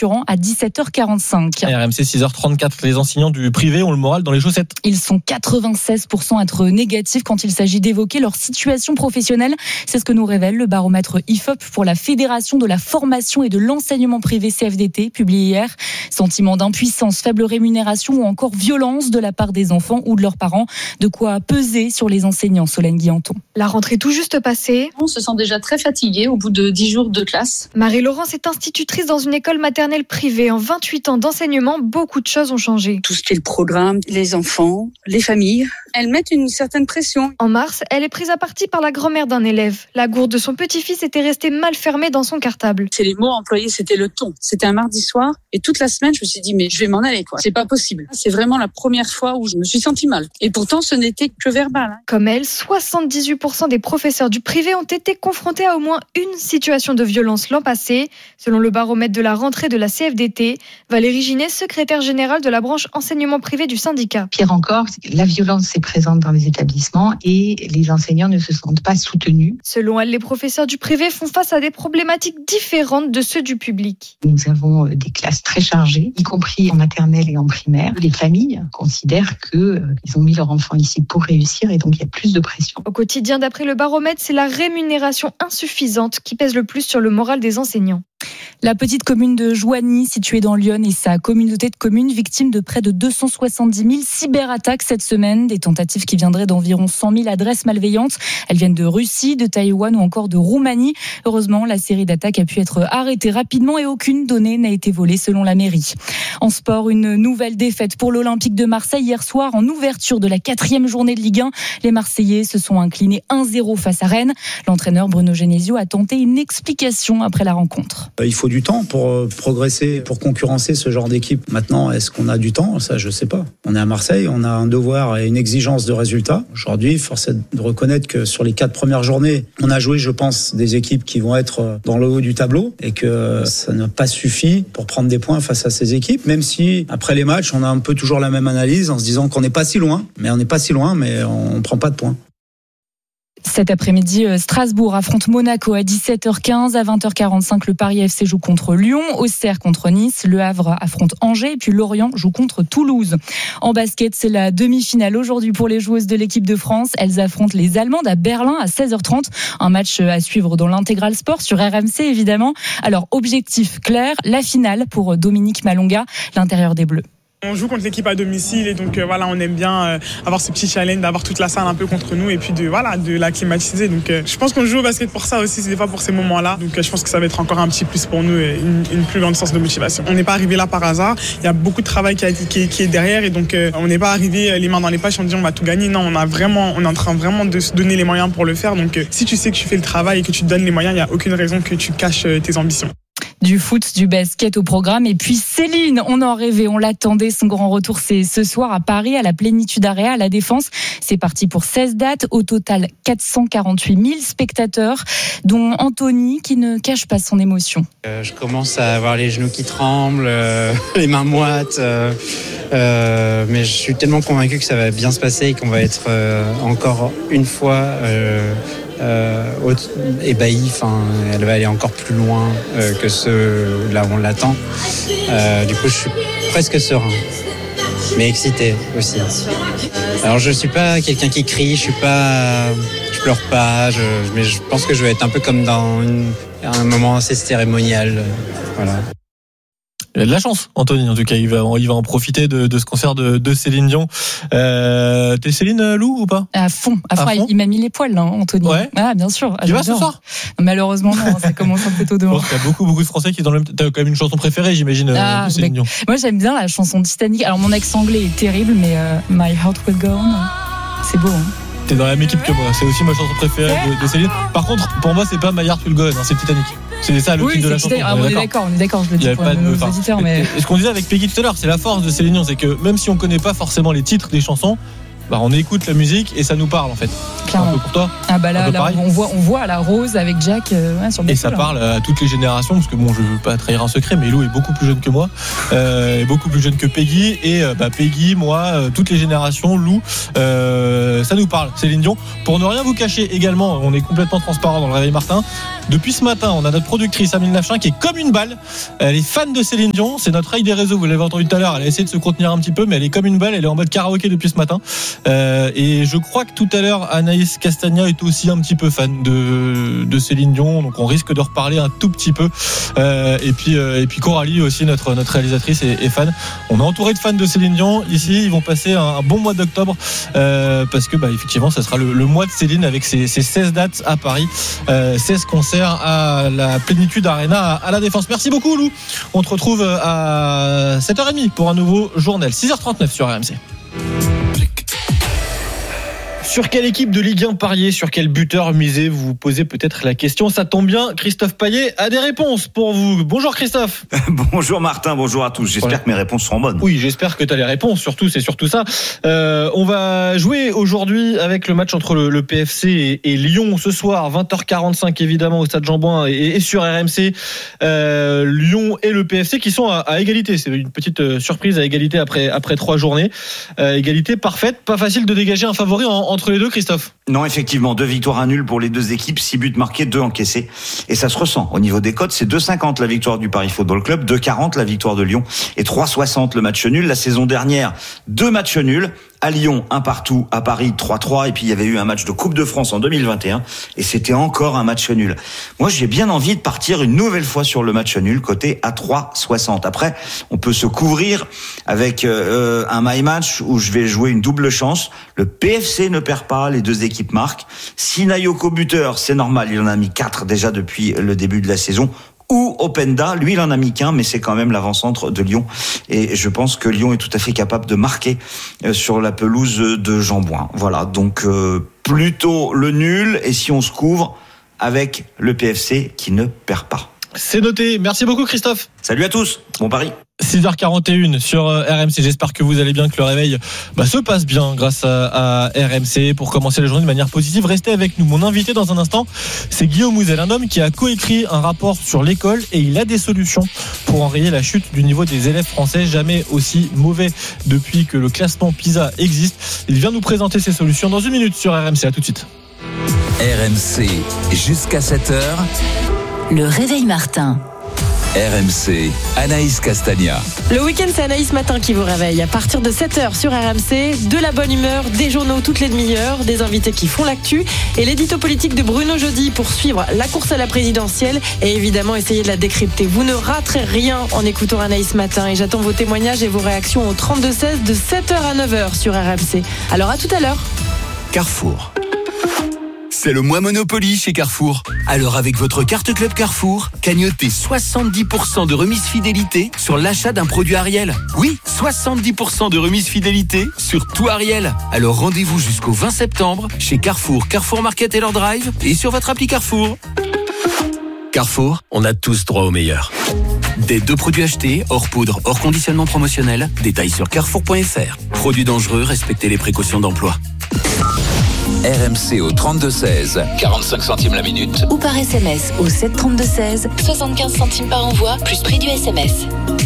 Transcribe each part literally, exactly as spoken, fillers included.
concurrents à dix-sept heures quarante-cinq. R M C six heures trente-quatre, les enseignants du privé ont le moral dans les chaussettes. Ils sont quatre-vingt-seize pour cent à être négatifs quand il s'agit d'évoquer leur situation professionnelle. C'est ce que nous révèle le baromètre I F O P pour la Fédération de la formation et de l'enseignement privé C F D T, publié hier. Sentiment d'impuissance, faible rémunération ou encore violence de la part des enfants ou de leurs parents. De quoi peser sur les enseignants, Solène Guillanton. La rentrée tout juste passée. On se sent déjà très fatigué au bout de dix jours de classe. Marie-Laurence est institutrice dans une école maternelle privée. En vingt-huit ans d'enseignement, beaucoup de choses ont changé. Tout ce qui est le programme, les enfants, les familles, elles mettent une certaine pression. En mars, elle est prise à partie par la grand-mère d'un élève. La gourde de son petit-fils était restée mal fermée dans son cartable. C'est les mots employés, c'était le ton. C'était un mardi soir et toute la semaine, je me suis dit mais je vais m'en aller quoi. C'est pas possible. C'est vraiment la première fois où je me suis sentie mal. Et pourtant, ce n'était que verbal. Hein. Comme elle, soixante-dix-huit pour cent des professeurs du privé ont été confrontés à au moins une situation de violence l'an passé, selon le baromètre de la rentrée de la C F D T. Valérie Ginet, secrétaire générale de la branche enseignement privé du syndicat. Pire encore, la violence est présente dans les établissements et les enseignants ne se sentent pas soutenus. Selon elle, les professeurs du privé font face à des problématiques différentes de ceux du public. Nous avons des classes très chargées, y compris en maternelle et en primaire. Les familles considèrent qu'ils ont mis leur enfant ici pour réussir et donc il y a plus de pression. Au quotidien, d'après le baromètre, c'est la rémunération insuffisante qui pèse le plus sur le moral des enseignants. La petite commune de Joigny, située dans l'Yonne, et sa communauté de communes victime de près de deux cent soixante-dix mille cyberattaques cette semaine. Des tentatives qui viendraient d'environ cent mille adresses malveillantes. Elles viennent de Russie, de Taïwan ou encore de Roumanie. Heureusement, la série d'attaques a pu être arrêtée rapidement et aucune donnée n'a été volée selon la mairie. En sport, une nouvelle défaite pour l'Olympique de Marseille hier soir en ouverture de la quatrième journée de Ligue un. Les Marseillais se sont inclinés un zéro face à Rennes. L'entraîneur Bruno Genesio a tenté une explication après la rencontre. Il faut du temps pour progresser, pour concurrencer ce genre d'équipe. Maintenant, est-ce qu'on a du temps ? Ça, je sais pas. On est à Marseille, on a un devoir et une exigence de résultats. Aujourd'hui, force est de reconnaître que sur les quatre premières journées, on a joué, je pense, des équipes qui vont être dans le haut du tableau et que ça n'a pas suffi pour prendre des points face à ces équipes. Même si, après les matchs, on a un peu toujours la même analyse en se disant qu'on n'est pas si loin, mais on n'est pas si loin, mais on prend pas de points. Cet après-midi, Strasbourg affronte Monaco à dix-sept heures quinze. À vingt heures quarante-cinq, le Paris F C joue contre Lyon. Auxerre contre Nice. Le Havre affronte Angers. Et puis Lorient joue contre Toulouse. En basket, c'est la demi-finale aujourd'hui pour les joueuses de l'équipe de France. Elles affrontent les Allemandes à Berlin à seize heures trente. Un match à suivre dans l'Intégral Sport sur R M C, évidemment. Alors, objectif clair, la finale pour Dominique Malonga, l'intérieur des Bleus. On joue contre l'équipe à domicile et donc euh, voilà, on aime bien euh, avoir ce petit challenge, d'avoir toute la salle un peu contre nous et puis de voilà, de la climatiser. Donc euh, je pense qu'on joue au basket pour ça aussi, c'est des fois pour ces moments-là. Donc euh, je pense que ça va être encore un petit plus pour nous et une, une plus grande source de motivation. On n'est pas arrivé là par hasard. Il y a beaucoup de travail qui, a, qui, qui est derrière et donc euh, on n'est pas arrivé les mains dans les poches en disant on va tout gagner. Non, on a vraiment, on est en train vraiment de se donner les moyens pour le faire. Donc euh, si tu sais que tu fais le travail et que tu te donnes les moyens, il n'y a aucune raison que tu caches euh, tes ambitions. Du foot, du basket au programme. Et puis Céline, on en rêvait, on l'attendait. Son grand retour, c'est ce soir à Paris, à la Plénitude Area, à la Défense. C'est parti pour seize dates. Au total, quatre cent quarante-huit mille spectateurs, dont Anthony, qui ne cache pas son émotion. Euh, je commence à avoir les genoux qui tremblent, euh, les mains moites. Euh, euh, mais je suis tellement convaincu que ça va bien se passer et qu'on va être euh, encore une fois... Euh, Euh, ébahie, enfin, elle va aller encore plus loin euh, que ceux là où on l'attend. Euh, du coup, je suis presque serein, mais excité aussi. Alors, je suis pas quelqu'un qui crie, je suis pas, je pleure pas, je, mais je pense que je vais être un peu comme dans une, un moment assez cérémonial, voilà. Il a de la chance, Anthony, en tout cas, il va, il va en profiter de, de ce concert de, de Céline Dion. Euh, t'es Céline Lou ou pas ? À fond, à fond, à fond. Il m'a mis les poils, là, Anthony. Ouais. Ah, bien sûr. Tu vas ce soir ? Non, malheureusement, non, ça commence un peu tôt demain. Je pense qu'il y a beaucoup, beaucoup de Français qui sont dans le même. T'as quand même une chanson préférée, j'imagine, ah, de Céline Dion. Moi, j'aime bien la chanson Titanic. Alors, mon accent anglais est terrible, mais euh, My Heart Will Go On, c'est beau, hein. T'es dans la même équipe que moi, c'est aussi ma chanson préférée de, de Céline. Par contre, pour moi, c'est pas My Heart Will Go On, hein, c'est Titanic. C'est ça le oui, titre de la chanson. Ah, on est d'accord, on est d'accord, je le dis pour nos de, auditeurs. Mais... Et ce qu'on disait avec Peggy tout à l'heure, c'est la force de Céline Dion, c'est que même si on connaît pas forcément les titres des chansons, bah, on écoute la musique et ça nous parle en fait. Clairement. Un peu pour toi. Ah bah là, là on voit, on voit la Rose avec Jack euh, ouais, sur le Et ça là. parle à toutes les générations, parce que bon, je veux pas trahir un secret, mais Lou est beaucoup plus jeune que moi, euh, est beaucoup plus jeune que Peggy, et euh, bah, Peggy, moi, euh, toutes les générations, Lou, euh, ça nous parle. Céline Dion. Pour ne rien vous cacher également, on est complètement transparent dans le Réveil Martin. Depuis ce matin, on a notre productrice Amine Lafchin qui est comme une balle. Elle est fan de Céline Dion. C'est notre œil des réseaux. Vous l'avez entendu tout à l'heure. Elle a essayé de se contenir un petit peu, mais elle est comme une balle. Elle est en mode karaoké depuis ce matin. Euh, et je crois que tout à l'heure, Anaïs Castagna est aussi un petit peu fan de, de Céline Dion. Donc on risque de reparler un tout petit peu. Euh, et puis, euh, et puis Coralie aussi, notre, notre réalisatrice, est, est fan. On est entouré de fans de Céline Dion. Ici, ils vont passer un, un bon mois d'octobre euh, parce que, bah, effectivement, ça sera le, le mois de Céline avec ses, ses seize dates à Paris, euh, seize concerts à la Plénitude Arena à la Défense. Merci beaucoup Lou. On te retrouve à sept heures trente pour un nouveau journal. six heures trente-neuf sur R M C. Sur quelle équipe de Ligue un parier, sur quel buteur miser? Vous vous posez peut-être la question. Ça tombe bien, Christophe Payet a des réponses pour vous. Bonjour Christophe. Bonjour Martin, bonjour à tous. J'espère voilà. que mes réponses seront bonnes. Oui, j'espère que tu as les réponses, surtout, c'est surtout ça. Euh, on va jouer aujourd'hui avec le match entre le, le P F C et, et Lyon ce soir, vingt heures quarante-cinq évidemment au Stade Jean-Bouin et, et sur R M C. Euh, Lyon et le P F C qui sont à, à égalité. C'est une petite surprise à égalité après, après trois journées. Euh, égalité parfaite, pas facile de dégager un favori en, entre les deux, Christophe. Non, effectivement, deux victoires à nul pour les deux équipes, six buts marqués, deux encaissés. Et ça se ressent. Au niveau des cotes, c'est deux cinquante la victoire du Paris Football Club, deux quarante la victoire de Lyon et trois soixante le match nul. La saison dernière, deux matchs nuls. À Lyon, un partout. À Paris, trois trois. Et puis, il y avait eu un match de Coupe de France en deux mille vingt et un. Et c'était encore un match nul. Moi, j'ai bien envie de partir une nouvelle fois sur le match nul, côté à trois soixante. Après, on peut se couvrir avec euh, un my match où je vais jouer une double chance. Le P F C ne perd pas, les deux équipes marquent. Sinayoko buteur, c'est normal. Il en a mis quatre déjà depuis le début de la saison. Ou Openda, lui il en a mis qu'un, mais c'est quand même l'avant-centre de Lyon et je pense que Lyon est tout à fait capable de marquer sur la pelouse de Jean-Bouin. Voilà, donc euh, plutôt le nul et si on se couvre avec le P F C qui ne perd pas. C'est noté, merci beaucoup Christophe. Salut à tous, bon pari. six heures quarante et une sur R M C. J'espère que vous allez bien, que le réveil bah, se passe bien grâce à, à R M C. Pour commencer la journée de manière positive, restez avec nous. Mon invité dans un instant, c'est Guillaume Mouzel, un homme qui a coécrit un rapport sur l'école et il a des solutions pour enrayer la chute du niveau des élèves français, jamais aussi mauvais depuis que le classement PISA existe. Il vient nous présenter ses solutions dans une minute sur R M C. À tout de suite. R M C jusqu'à sept heures. Le réveil Martin. R M C, Anaïs Castagna. Le week-end, c'est Anaïs Matin qui vous réveille. À partir de sept heures sur R M C, de la bonne humeur, des journaux toutes les demi-heures, des invités qui font l'actu et l'édito politique de Bruno Jeudi pour suivre la course à la présidentielle et évidemment essayer de la décrypter. Vous ne raterez rien en écoutant Anaïs Matin et j'attends vos témoignages et vos réactions au trente-deux seize de sept heures à neuf heures sur R M C. Alors à tout à l'heure. Carrefour. C'est le mois Monopoly chez Carrefour. Alors avec votre carte Club Carrefour, cagnotez soixante-dix pour cent de remise fidélité sur l'achat d'un produit Ariel. Oui, soixante-dix pour cent de remise fidélité sur tout Ariel. Alors rendez-vous jusqu'au vingt septembre chez Carrefour, Carrefour Market et leur Drive et sur votre appli Carrefour. Carrefour, on a tous droit au meilleur. Des deux produits achetés, hors poudre, hors conditionnement promotionnel. Détails sur carrefour point f r. Produits dangereux, respectez les précautions d'emploi. R M C au trente-deux seize, quarante-cinq centimes la minute. Ou par S M S au sept trente-deux seize, soixante-quinze centimes par envoi, plus prix du S M S.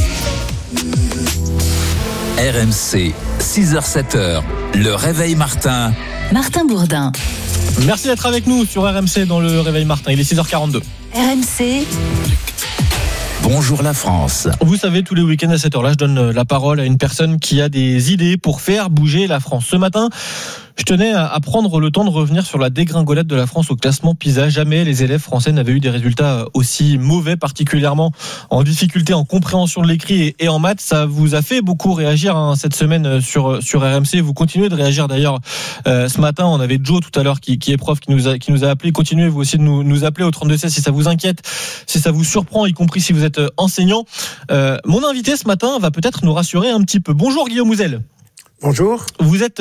R M C, six heures sept heures, le réveil Martin. Martin Bourdin. Merci d'être avec nous sur R M C dans le réveil Martin. Il est six heures quarante-deux. R M C. Bonjour la France. Vous savez, tous les week-ends à cette heure-là, je donne la parole à une personne qui a des idées pour faire bouger la France. Ce matin, je tenais à prendre le temps de revenir sur la dégringolade de la France au classement PISA. Jamais les élèves français n'avaient eu des résultats aussi mauvais, particulièrement en difficulté en compréhension de l'écrit et en maths. Ça vous a fait beaucoup réagir hein, cette semaine sur sur R M C. Vous continuez de réagir d'ailleurs. Euh, ce matin, on avait Joe tout à l'heure qui, qui est prof, qui nous a qui nous a appelé. Continuez vous aussi de nous, nous appeler au trente-deux seize si ça vous inquiète, si ça vous surprend, y compris si vous êtes enseignant. Euh, mon invité ce matin va peut-être nous rassurer un petit peu. Bonjour Guillaume Mouzel. Bonjour. Vous êtes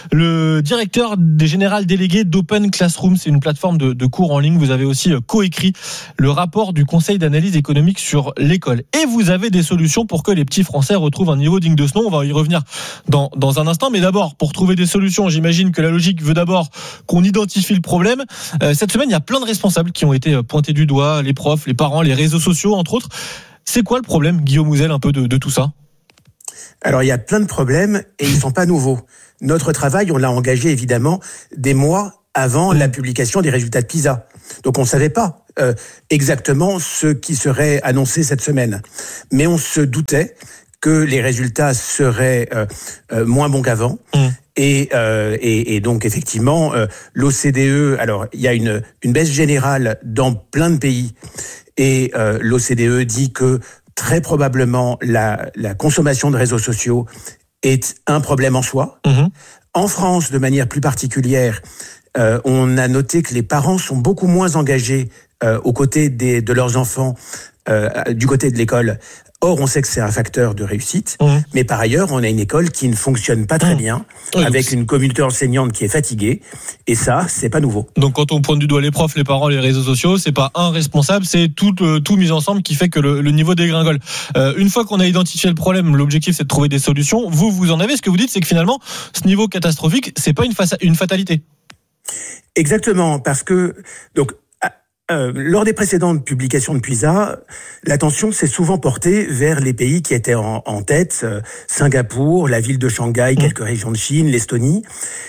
le directeur des général délégués d'Open Classroom. C'est une plateforme de, de cours en ligne. Vous avez aussi coécrit le rapport du Conseil d'analyse économique sur l'école. Et vous avez des solutions pour que les petits Français retrouvent un niveau digne de ce nom. On va y revenir dans, dans un instant. Mais d'abord, pour trouver des solutions, j'imagine que la logique veut d'abord qu'on identifie le problème. Euh, cette semaine, il y a plein de responsables qui ont été pointés du doigt, les profs, les parents, les réseaux sociaux, entre autres. C'est quoi le problème, Guillaume Houzel, un peu de, de tout ça ? Alors, il y a plein de problèmes et ils ne sont pas nouveaux. Notre travail, on l'a engagé évidemment des mois avant la publication des résultats de PISA. Donc, on ne savait pas euh, exactement ce qui serait annoncé cette semaine. Mais on se doutait que les résultats seraient euh, euh, moins bons qu'avant. Mmh. Et, euh, et, et donc, effectivement, euh, l'O C D E, alors, il y a une, une baisse générale dans plein de pays. Et euh, l'O C D E dit que très probablement, la, la consommation de réseaux sociaux est un problème en soi. Mmh. En France, de manière plus particulière, euh, on a noté que les parents sont beaucoup moins engagés euh, aux côtés des, de leurs enfants, euh, du côté de l'école. Or, on sait que c'est un facteur de réussite, mmh. mais par ailleurs, on a une école qui ne fonctionne pas très mmh. bien, oui, avec une communauté enseignante qui est fatiguée, et ça, c'est pas nouveau. Donc, quand on pointe du doigt les profs, les parents, les réseaux sociaux, c'est pas un responsable, c'est tout, euh, tout mis ensemble qui fait que le, le niveau dégringole. Euh, une fois qu'on a identifié le problème, l'objectif, c'est de trouver des solutions. Vous, vous en avez. Ce que vous dites, c'est que finalement, ce niveau catastrophique, c'est pas une, fa- une fatalité. Exactement, parce que donc. Euh, lors des précédentes publications de PISA, l'attention s'est souvent portée vers les pays qui étaient en, en tête, euh, Singapour, la ville de Shanghai, mmh. quelques régions de Chine, l'Estonie.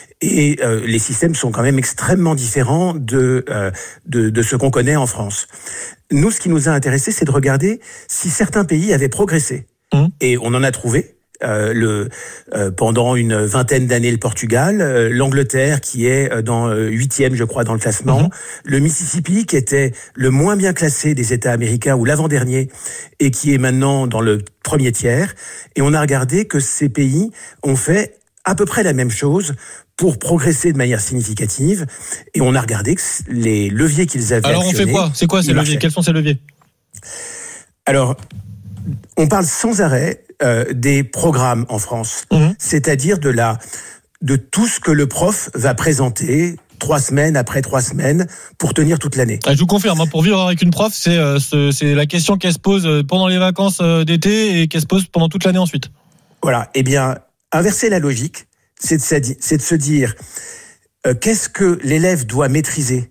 Et euh, les systèmes sont quand même extrêmement différents de, euh, de, de ce qu'on connaît en France. Nous, ce qui nous a intéressé, c'est de regarder si certains pays avaient progressé. Mmh. Et on en a trouvé. Euh, le, euh, pendant une vingtaine d'années le Portugal, euh, l'Angleterre qui est euh, dans euh, huitième je crois dans le classement, mmh. le Mississippi qui était le moins bien classé des États américains ou l'avant-dernier et qui est maintenant dans le premier tiers. Et on a regardé que ces pays ont fait à peu près la même chose pour progresser de manière significative et on a regardé que les leviers qu'ils avaient Alors on fait quoi ? C'est quoi ces leviers ? Marchaient. Quels sont ces leviers ? Alors, on parle sans arrêt euh, des programmes en France, mmh. c'est-à-dire de la de tout ce que le prof va présenter trois semaines après trois semaines pour tenir toute l'année. Ah, je vous confirme, hein, pour vivre avec une prof, c'est euh, c'est, c'est la question qu'elle se pose pendant les vacances euh, d'été et qu'elle se pose pendant toute l'année ensuite. Voilà. Eh bien, inverser la logique, c'est de, c'est de se dire euh, qu'est-ce que l'élève doit maîtriser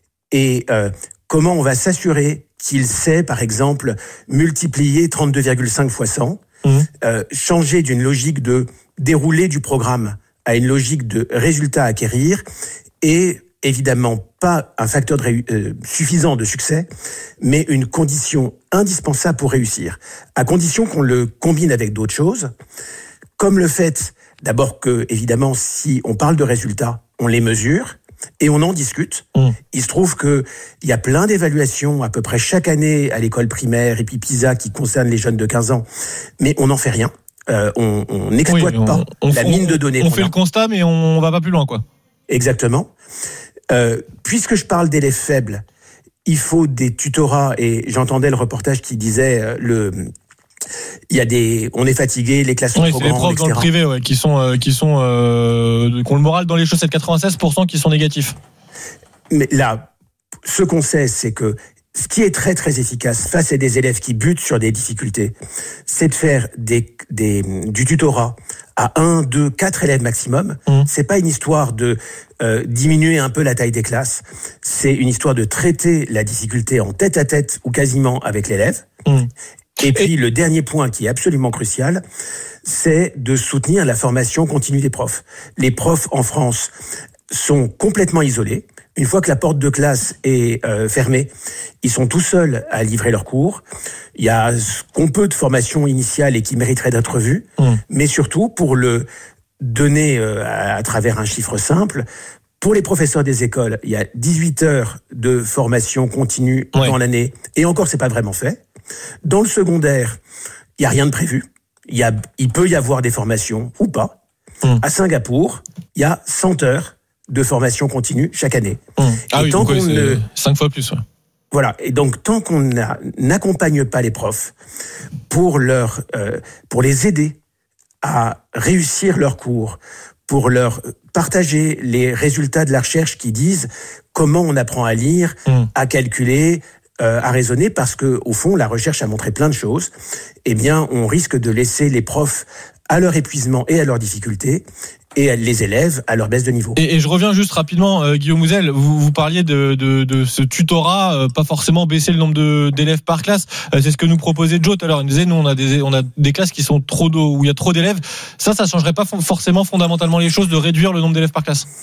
et euh, comment on va s'assurer qu'il sait, par exemple, multiplier trente-deux virgule cinq fois cent, mmh. euh, changer d'une logique de déroulé du programme à une logique de résultat à acquérir, et évidemment pas un facteur de ré- euh, suffisant de succès, mais une condition indispensable pour réussir, à condition qu'on le combine avec d'autres choses, comme le fait, d'abord que, évidemment, si on parle de résultats, on les mesure, et on en discute. Mmh. Il se trouve que il y a plein d'évaluations à peu près chaque année à l'école primaire et puis PISA qui concernent les jeunes de quinze ans, mais on n'en fait rien. Euh, on n'exploite oui, pas on, la on, mine de données. On fait a. le constat, mais on va pas plus loin, quoi. Exactement. Euh, puisque je parle d'élèves faibles, il faut des tutorats et j'entendais le reportage qui disait euh, le il y a des, on est fatigué, les classes sont oui, trop grandes, et cetera. C'est les profs dans le privé, ouais, qui sont, euh, qui sont, euh, qui ont le moral dans les chaussettes. quatre-vingt-seize pour cent qui sont négatifs. Mais là, ce qu'on sait, c'est que ce qui est très très efficace face à des élèves qui butent sur des difficultés, c'est de faire des, des, du tutorat à un, deux, quatre élèves maximum. Mmh. C'est pas une histoire de euh, diminuer un peu la taille des classes. C'est une histoire de traiter la difficulté en tête à tête ou quasiment avec l'élève. Mmh. Et puis, Et... le dernier point qui est absolument crucial, c'est de soutenir la formation continue des profs. Les profs en France sont complètement isolés. Une fois que la porte de classe est euh, fermée, ils sont tout seuls à livrer leurs cours. Il y a ce qu'on peut de formation initiale et qui mériterait d'être vu, mmh. mais surtout pour le donner euh, à, à travers un chiffre simple. Pour les professeurs des écoles, il y a dix-huit heures de formation continue ouais. dans l'année, et encore c'est pas vraiment fait. Dans le secondaire, il y a rien de prévu. Il y a, il peut y avoir des formations ou pas. Mmh. À Singapour, il y a cent heures de formation continue chaque année. Mmh. Ah et oui, tant qu'on ne... cinq fois plus. Ouais. Voilà. Et donc, tant qu'on n'a, n'accompagne pas les profs pour leur, euh, pour les aider à réussir leur cours, pour leur partager les résultats de la recherche qui disent comment on apprend à lire, mmh. à calculer, euh, à raisonner, parce que au fond, la recherche a montré plein de choses. Eh bien, on risque de laisser les profs à leur épuisement et à leurs difficultés, et les élèves à leur baisse de niveau. Et, et je reviens juste rapidement, euh, Guillaume Mouzel, vous, vous parliez de, de, de ce tutorat, euh, pas forcément baisser le nombre de, d'élèves par classe. Euh, c'est ce que nous proposait Joe tout à l'heure. Il nous disait, nous, on a des, on a des classes qui sont trop d'eau, où il y a trop d'élèves. Ça, ça changerait pas forcément fondamentalement les choses de réduire le nombre d'élèves par classe.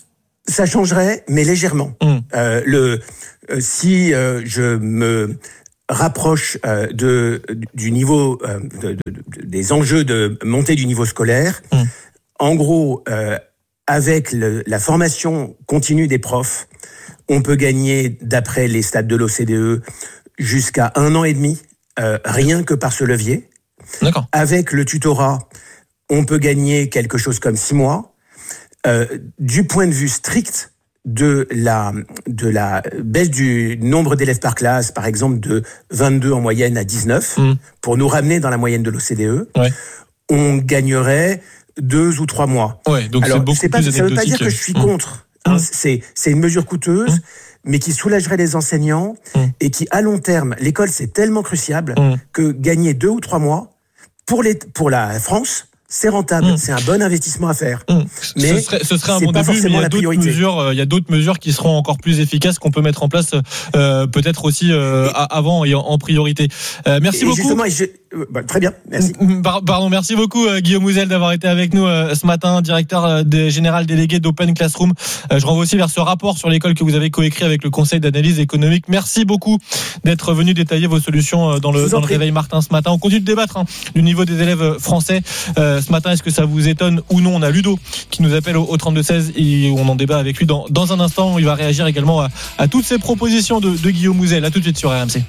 Ça changerait, mais légèrement. Mmh. Euh, le, euh, si euh, je me rapproche euh, de, du niveau, euh, de, de, de, des enjeux de montée du niveau scolaire, mmh. En gros, euh, avec le, la formation continue des profs, on peut gagner, d'après les stats de l'O C D E, jusqu'à un an et demi, euh, rien que par ce levier. D'accord. Avec le tutorat, on peut gagner quelque chose comme six mois. Euh, du point de vue strict de la, de la baisse du nombre d'élèves par classe, par exemple de vingt-deux en moyenne à dix-neuf, mmh. pour nous ramener dans la moyenne de l'O C D E, ouais. on gagnerait deux ou trois mois. Ouais, donc alors, c'est beaucoup c'est pas, plus ça ne veut pas dire que je suis mmh. contre. Hein, mmh. c'est, c'est une mesure coûteuse, mmh. mais qui soulagerait les enseignants mmh. et qui, à long terme, l'école, c'est tellement crucial mmh. que gagner deux ou trois mois, pour, les, pour la France, c'est rentable, mmh. c'est un bon investissement à faire. Mmh. Mais ce serait, ce serait un bon début, mais il y a d'autres mesures, euh, il y a d'autres mesures qui seront encore plus efficaces qu'on peut mettre en place, euh, peut-être aussi euh, et, avant et en, en priorité. Euh, merci et beaucoup. Justement, je, euh, bah, très bien, merci. Pardon, merci beaucoup euh, Guillaume Mouzel d'avoir été avec nous euh, ce matin, directeur euh, de, général délégué d'Open Classroom. Euh, je renvoie aussi vers ce rapport sur l'école que vous avez coécrit avec le Conseil d'analyse économique. Merci beaucoup d'être venu détailler vos solutions euh, dans le, dans le Réveil Martin ce matin. On continue de débattre hein, du niveau des élèves français. Euh, ce matin, est-ce que ça vous étonne ou non? On a Ludo qui nous appelle au, au trente-deux seize et on en débat avec lui dans, dans un instant. Il va réagir également à, à toutes ces propositions de, de Guillaume Mouzel. À tout de suite sur R M C.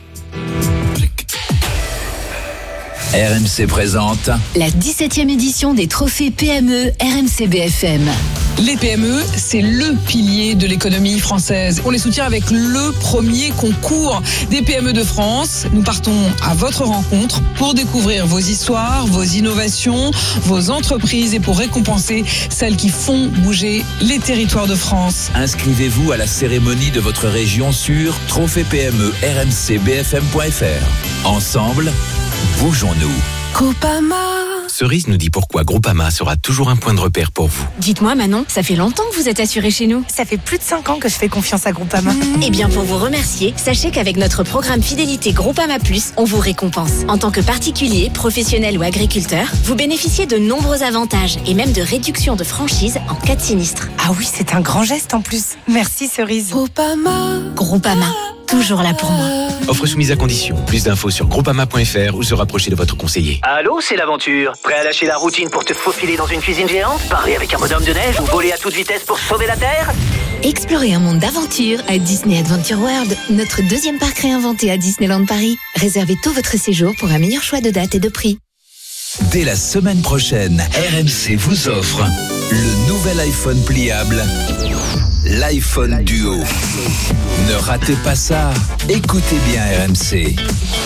R M C présente la dix-septième édition des trophées P M E R M C B F M. Les P M E, c'est le pilier de l'économie française. On les soutient avec le premier concours des P M E de France. Nous partons à votre rencontre pour découvrir vos histoires, vos innovations, vos entreprises et pour récompenser celles qui font bouger les territoires de France. Inscrivez-vous à la cérémonie de votre région sur trophée P M E R M C B F M point F R. Ensemble, bougeons-nous. Groupama. Cerise nous dit pourquoi Groupama sera toujours un point de repère pour vous. Dites-moi Manon, ça fait longtemps que vous êtes assuré chez nous. Ça fait plus de cinq ans que je fais confiance à Groupama. Mmh. Eh bien pour vous remercier, sachez qu'avec notre programme fidélité Groupama Plus, on vous récompense. En tant que particulier, professionnel ou agriculteur, vous bénéficiez de nombreux avantages et même de réductions de franchise en cas de sinistre. Ah oui, c'est un grand geste en plus. Merci Cerise. Groupama. Groupama. Toujours là pour moi. Offre soumise à condition. Plus d'infos sur groupama point F R ou se rapprocher de votre conseiller. Allô, c'est l'aventure. Prêt à lâcher la routine pour te faufiler dans une cuisine géante? Parler avec un bonhomme de neige ou voler à toute vitesse pour sauver la Terre? Explorez un monde d'aventure à Disney Adventure World, notre deuxième parc réinventé à Disneyland Paris. Réservez tout votre séjour pour un meilleur choix de date et de prix. Dès la semaine prochaine, R M C vous offre le nouvel iPhone pliable, l'iPhone Duo. Ne ratez pas ça, écoutez bien R M C.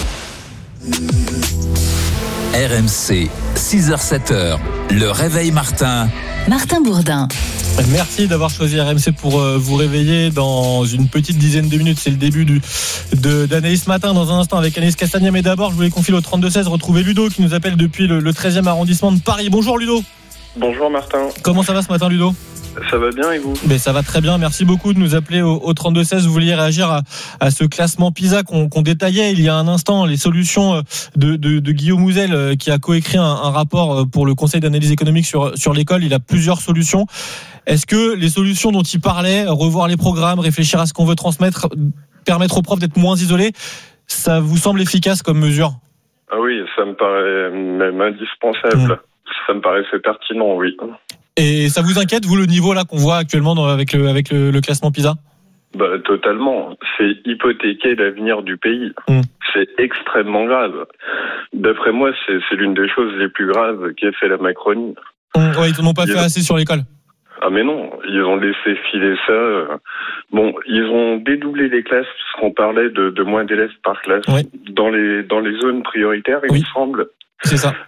R M C, six heures sept heures, le réveil Martin. Martin Bourdin. Merci d'avoir choisi R M C pour vous réveiller dans une petite dizaine de minutes. C'est le début du, de, d'Anaïs Matin dans un instant avec Anaïs Castagna. Mais d'abord, je voulais confier au trente-deux seize retrouver Ludo qui nous appelle depuis le, le treizième arrondissement de Paris. Bonjour Ludo. Bonjour Martin. Comment ça va ce matin Ludo? Ça va bien et vous? Mais ça va très bien, merci beaucoup de nous appeler au, au trente-deux seize. Vous vouliez réagir à, à ce classement PISA qu'on, qu'on détaillait il y a un instant, les solutions de, de, de Guillaume Mouzel qui a coécrit un, un rapport pour le Conseil d'analyse économique sur, sur l'école. Il a plusieurs solutions. Est-ce que les solutions dont il parlait, revoir les programmes, réfléchir à ce qu'on veut transmettre, permettre aux profs d'être moins isolés, ça vous semble efficace comme mesure? Ah oui, ça me paraît même indispensable. Mmh. Ça me paraissait pertinent, oui. Et ça vous inquiète, vous, le niveau là qu'on voit actuellement dans, avec, le, avec le, le classement PISA? Bah, totalement. C'est hypothéquer l'avenir du pays. Mmh. C'est extrêmement grave. D'après moi, c'est, c'est l'une des choses les plus graves qu'ait fait la Macronie. Mmh, ouais, ils n'ont pas ils fait ont... assez sur l'école. Ah mais non, ils ont laissé filer ça. Bon, ils ont dédoublé les classes parce qu'on parlait de, de moins d'élèves par classe. Oui. Dans les dans les zones prioritaires, il oui. me semble. C'est ça.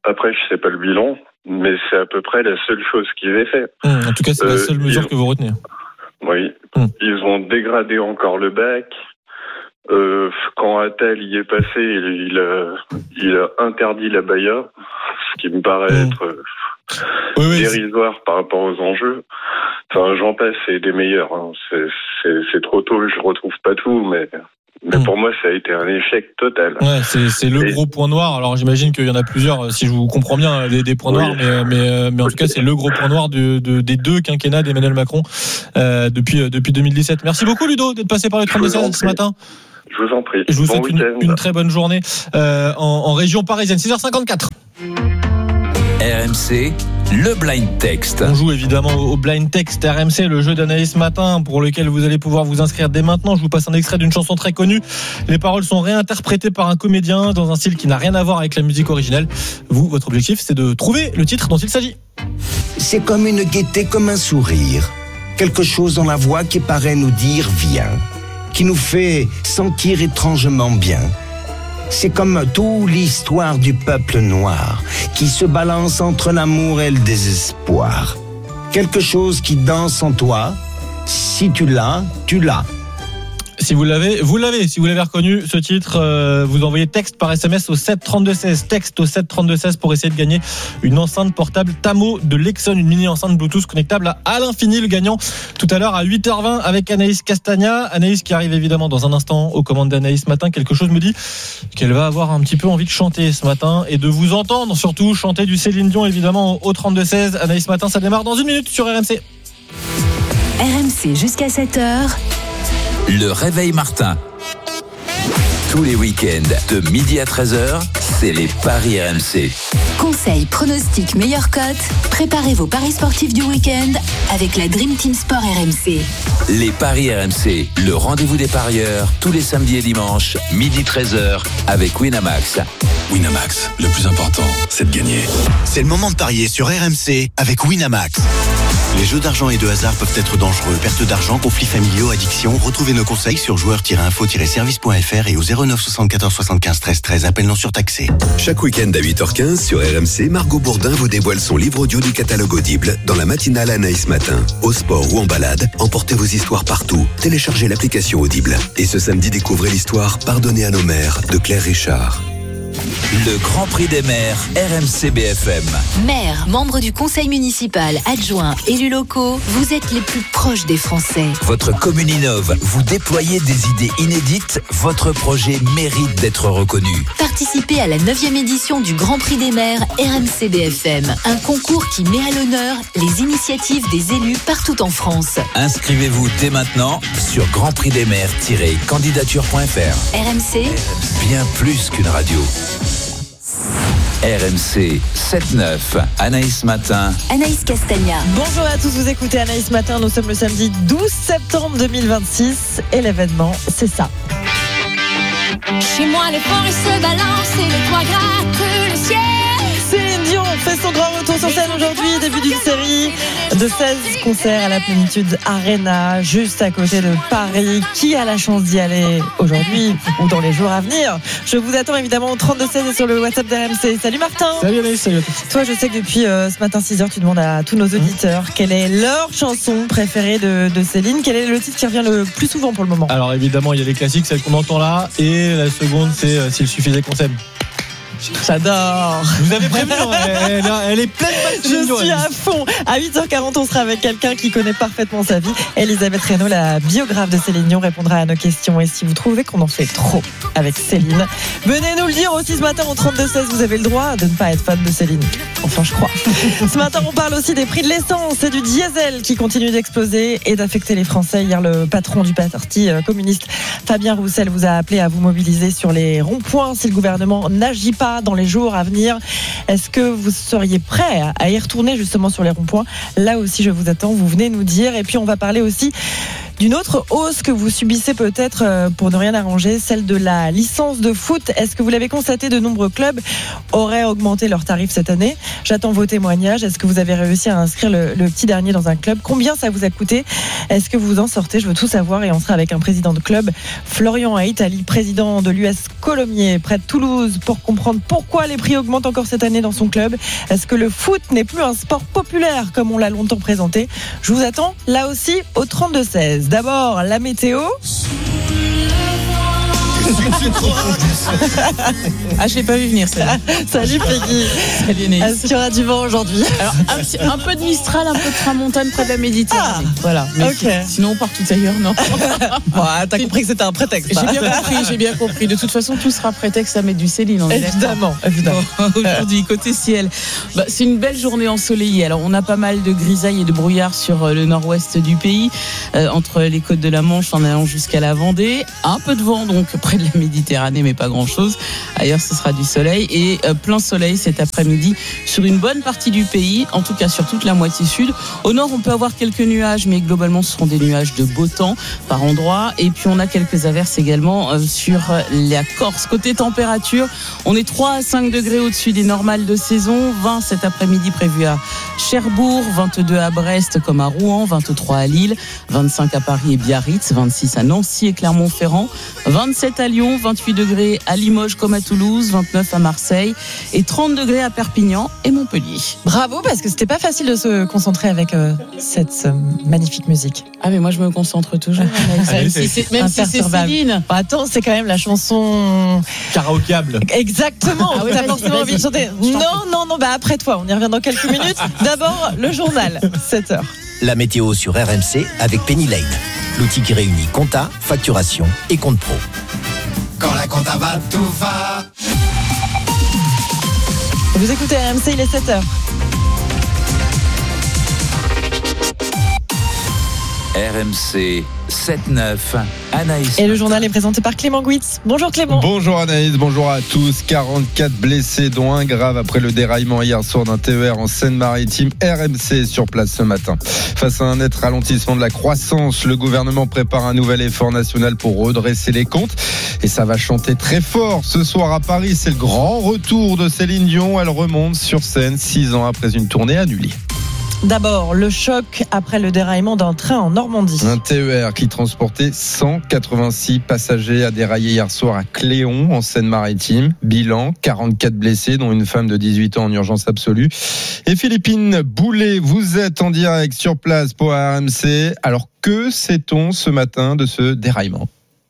Après, je sais pas le bilan, mais c'est à peu près la seule chose qu'ils aient fait. Mmh, en tout cas, c'est euh, la seule mesure ils... que vous retenez. Oui. Mmh. Ils ont dégradé encore le bac. Euh, quand Attal y est passé, il, il, a, il a interdit la baya, ce qui me paraît mmh. être oui, oui, dérisoire c'est... par rapport aux enjeux. Enfin, j'en passe, c'est des meilleurs. Hein. C'est, c'est, c'est trop tôt, je retrouve pas tout, mais... Mais mmh. pour moi, ça a été un échec total. Ouais, c'est, c'est le et... gros point noir. Alors, j'imagine qu'il y en a plusieurs, si je vous comprends bien, des, des points oui. noirs, mais, mais, mais en tout cas, c'est le gros point noir de, de, des deux quinquennats d'Emmanuel Macron euh, depuis, depuis deux mille dix-sept. Merci beaucoup, Ludo, d'être passé par le trente-deux seize ce matin. Je vous en prie. Je vous bon souhaite une, une très bonne journée euh, en, en région parisienne. six heures cinquante-quatre. R M C, le blind text. On joue évidemment au blind text R M C, le jeu d'Anaïs Matin, pour lequel vous allez pouvoir vous inscrire dès maintenant. Je vous passe un extrait d'une chanson très connue. Les paroles sont réinterprétées par un comédien dans un style qui n'a rien à voir avec la musique originelle. Vous, votre objectif, c'est de trouver le titre dont il s'agit. C'est comme une gaieté, comme un sourire. Quelque chose dans la voix qui paraît nous dire « viens », qui nous fait sentir étrangement bien. C'est comme toute l'histoire du peuple noir qui se balance entre l'amour et le désespoir. Quelque chose qui danse en toi. Si tu l'as, tu l'as. Si vous l'avez, vous l'avez. Si vous l'avez reconnu, ce titre, euh, vous envoyez texte par S M S au sept trente-deux seize. Texte au sept trente-deux seize pour essayer de gagner une enceinte portable Tamo de Lexon, une mini enceinte Bluetooth connectable à l'infini. Le gagnant tout à l'heure à huit heures vingt avec Anaïs Castagna. Anaïs qui arrive évidemment dans un instant aux commandes d'Anaïs Matin. Quelque chose me dit qu'elle va avoir un petit peu envie de chanter ce matin et de vous entendre surtout chanter du Céline Dion évidemment au trente-deux seize. Anaïs Matin, ça démarre dans une minute sur R M C. R M C jusqu'à sept heures. Le réveil Martin. Tous les week-ends, de midi à treize heures, c'est les paris R M C. Conseils, pronostics, meilleures cotes. Préparez vos paris sportifs du week-end avec la Dream Team Sport R M C. Les paris R M C, le rendez-vous des parieurs, tous les samedis et dimanches, midi treize heures, avec Winamax. Winamax, le plus important, c'est de gagner. C'est le moment de parier sur R M C avec Winamax. Les jeux d'argent et de hasard peuvent être dangereux. Perte d'argent, conflits familiaux, addiction. Retrouvez nos conseils sur joueurs tiret info tiret service point f r et au zéro neuf soixante-quatorze soixante-quinze treize treize. Appel non surtaxé. Chaque week-end à huit heures quinze sur R M C, Margot Bourdin vous dévoile son livre audio du catalogue Audible dans la matinale Anaïs Matin. Au sport ou en balade, emportez vos histoires partout. Téléchargez l'application Audible. Et ce samedi, découvrez l'histoire Pardonnez à nos mères de Claire Richard. Le Grand Prix des maires R M C B F M. Maires, membres du conseil municipal, adjoints, élus locaux, vous êtes les plus proches des Français. Votre commune innove, vous déployez des idées inédites, votre projet mérite d'être reconnu. Participez à la neuvième édition du Grand Prix des maires R M C B F M, un concours qui met à l'honneur les initiatives des élus partout en France. Inscrivez-vous dès maintenant sur grand prix des maires tiret candidature point f r. R M C, bien plus qu'une radio. R M C sept neuf, Anaïs Matin. Anaïs Castagna. Bonjour à tous, vous écoutez Anaïs Matin. Nous sommes le samedi douze septembre deux mille vingt-six et l'événement, c'est ça. Chez moi, les forêts se balancent et les toits grattent le ciel. Céline Dion fait son grand retour sur scène aujourd'hui, début d'une série de seize concerts à la Plénitude Arena, juste à côté de Paris. Qui a la chance d'y aller aujourd'hui ou dans les jours à venir? Je vous attends évidemment au trente-deux seize et sur le WhatsApp d'R M C. Salut Martin. Salut Anaïs, salut à tous. Toi, je sais que depuis euh, ce matin six heures, tu demandes à tous nos auditeurs mmh. quelle est leur chanson préférée de, de Céline. Quel est le titre qui revient le plus souvent pour le moment? Alors évidemment, il y a les classiques, celles qu'on entend là, et la seconde, c'est euh, S'il suffisait qu'on s'aime. J'adore. Vous avez prévenu, elle, elle, elle est pleine de Je suis à fond. À huit heures quarante, on sera avec quelqu'un qui connaît parfaitement sa vie. Elisabeth Reynaud, la biographe de Céline Dion, répondra à nos questions. Et si vous trouvez qu'on en fait trop avec Céline, venez nous le dire aussi ce matin au trente-deux seize. Vous avez le droit de ne pas être fan de Céline. Enfin, je crois. Ce matin, on parle aussi des prix de l'essence et du diesel qui continue d'exploser et d'affecter les Français. Hier, le patron du parti communiste, Fabien Roussel, vous a appelé à vous mobiliser sur les ronds-points si le gouvernement n'agit pas dans les jours à venir. Est-ce que vous seriez prêt à y retourner justement sur les ronds-points? Là aussi, je vous attends. Vous venez nous dire. Et puis, on va parler aussi d'une autre hausse que vous subissez peut-être pour ne rien arranger, celle de la licence de foot. Est-ce que vous l'avez constaté, de nombreux clubs auraient augmenté leurs tarifs cette année? J'attends vos témoignages. Est-ce que vous avez réussi à inscrire le, le petit dernier dans un club? Combien ça vous a coûté? Est-ce que vous en sortez? Je veux tout savoir, et on sera avec un président de club, Florian Aitali, président de l'U S Colomiers près de Toulouse, pour comprendre pourquoi les prix augmentent encore cette année dans son club. Est-ce que le foot n'est plus un sport populaire comme on l'a longtemps présenté? Je vous attends là aussi au trente-deux seize. D'abord, la météo. Ah, je l'ai pas vu venir, ça. Salut Peggy. Salut Anaïs. Est-ce qu'il y aura du vent aujourd'hui? Alors, un, petit, un peu de Mistral, un peu de tramontane près de la Méditerranée. Ah, voilà. Mais okay. Sinon, on part tout ailleurs, non? Bon, t'as compris que c'était un prétexte. J'ai bien compris, j'ai bien compris. De toute façon, tout sera prétexte à mettre du Céline. Évidemment, évidemment. Bon, aujourd'hui, côté ciel, bah, c'est une belle journée ensoleillée. Alors, on a pas mal de grisailles et de brouillard sur le nord-ouest du pays, euh, entre les côtes de la Manche en allant jusqu'à la Vendée. Un peu de vent, donc, près de la Méditerranée, mais pas grand-chose. Ailleurs, ce sera du soleil et euh, plein soleil cet après-midi sur une bonne partie du pays, en tout cas sur toute la moitié sud. Au nord, on peut avoir quelques nuages, mais globalement, ce seront des nuages de beau temps par endroits. Et puis, on a quelques averses également euh, sur la Corse. Côté température, on est trois à cinq degrés au-dessus des normales de saison. vingt cet après-midi prévu à Cherbourg, vingt-deux à Brest comme à Rouen, vingt-trois à Lille, vingt-cinq à Paris et Biarritz, vingt-six à Nancy et Clermont-Ferrand, vingt-sept à Lyon, vingt-huit degrés à Limoges comme à Toulouse, vingt-neuf à Marseille et trente degrés à Perpignan et Montpellier. Bravo, parce que c'était pas facile de se concentrer avec euh, cette euh, magnifique musique. Ah mais moi je me concentre toujours. Même si c'est, même si c'est Céline. Bah, attends, c'est quand même la chanson karaokeable. Exactement. Ah oui, t'as forcément envie de chanter. Non, non, non. Bah après toi, on y revient dans quelques minutes. D'abord, le journal, sept heures. La météo sur R M C avec Penny Lane, l'outil qui réunit compta, facturation et compte pro. Quand la compta va, tout va. Vous écoutez R M C, il est sept heures. R M C sept neuf, Anaïs. Et le journal est présenté par Clément Guitz. Bonjour Clément. Bonjour Anaïs, bonjour à tous. quarante-quatre blessés, dont un grave après le déraillement hier soir d'un T E R en Seine-Maritime. R M C est sur place ce matin. Face à un net ralentissement de la croissance, le gouvernement prépare un nouvel effort national pour redresser les comptes. Et ça va chanter très fort. Ce soir à Paris, c'est le grand retour de Céline Dion. Elle remonte sur scène six ans après une tournée annulée. D'abord, le choc après le déraillement d'un train en Normandie. Un T E R qui transportait cent quatre-vingt-six passagers a déraillé hier soir à Cléon, en Seine-Maritime. Bilan, quarante-quatre blessés, dont une femme de dix-huit ans en urgence absolue. Et Philippine Boulet, vous êtes en direct sur place pour R M C. Alors, que sait-on ce matin de ce déraillement ?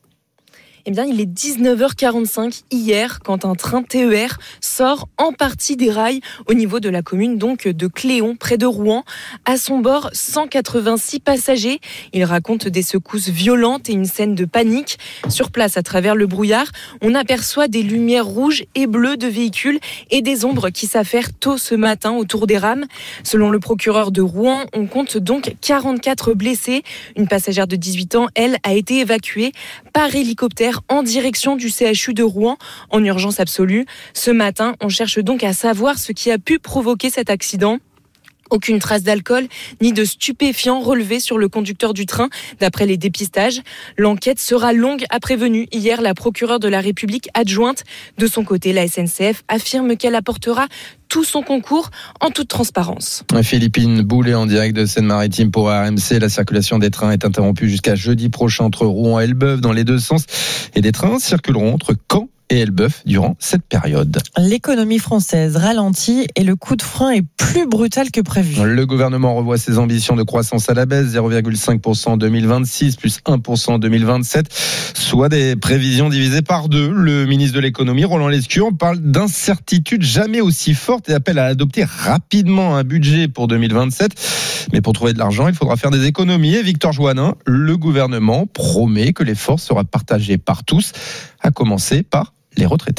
Eh bien, il est dix-neuf heures quarante-cinq hier quand un train T E R sort en partie des rails au niveau de la commune donc de Cléon, près de Rouen. À son bord, cent quatre-vingt-six passagers. Il raconte des secousses violentes et une scène de panique. Sur place, à travers le brouillard, on aperçoit des lumières rouges et bleues de véhicules et des ombres qui s'affairent tôt ce matin autour des rames. Selon le procureur de Rouen, on compte donc quarante-quatre blessés. Une passagère de dix-huit ans, elle, a été évacuée par hélicoptère en direction du C H U de Rouen en urgence absolue. Ce matin, on cherche donc à savoir ce qui a pu provoquer cet accident. Aucune trace d'alcool ni de stupéfiants relevés sur le conducteur du train, d'après les dépistages. L'enquête sera longue, a prévenu hier la procureure de la République adjointe. De son côté, la S N C F affirme qu'elle apportera tout son concours en toute transparence. Philippine Boulet en direct de Seine-Maritime pour R M C. La circulation des trains est interrompue jusqu'à jeudi prochain entre Rouen et Elbeuf dans les deux sens. Et des trains circuleront entre Caen et Elbeuf durant cette période. L'économie française ralentit et le coup de frein est plus brutal que prévu. Le gouvernement revoit ses ambitions de croissance à la baisse, zéro virgule cinq pour cent en deux mille vingt-six, plus un pour cent en deux mille vingt-sept, soit des prévisions divisées par deux. Le ministre de l'économie, Roland Lescure, parle d'incertitude jamais aussi forte et appelle à adopter rapidement un budget pour deux mille vingt-sept. Mais pour trouver de l'argent, il faudra faire des économies. Et Victor Joannin, le gouvernement promet que l'effort sera partagé par tous, à commencer par les retraités.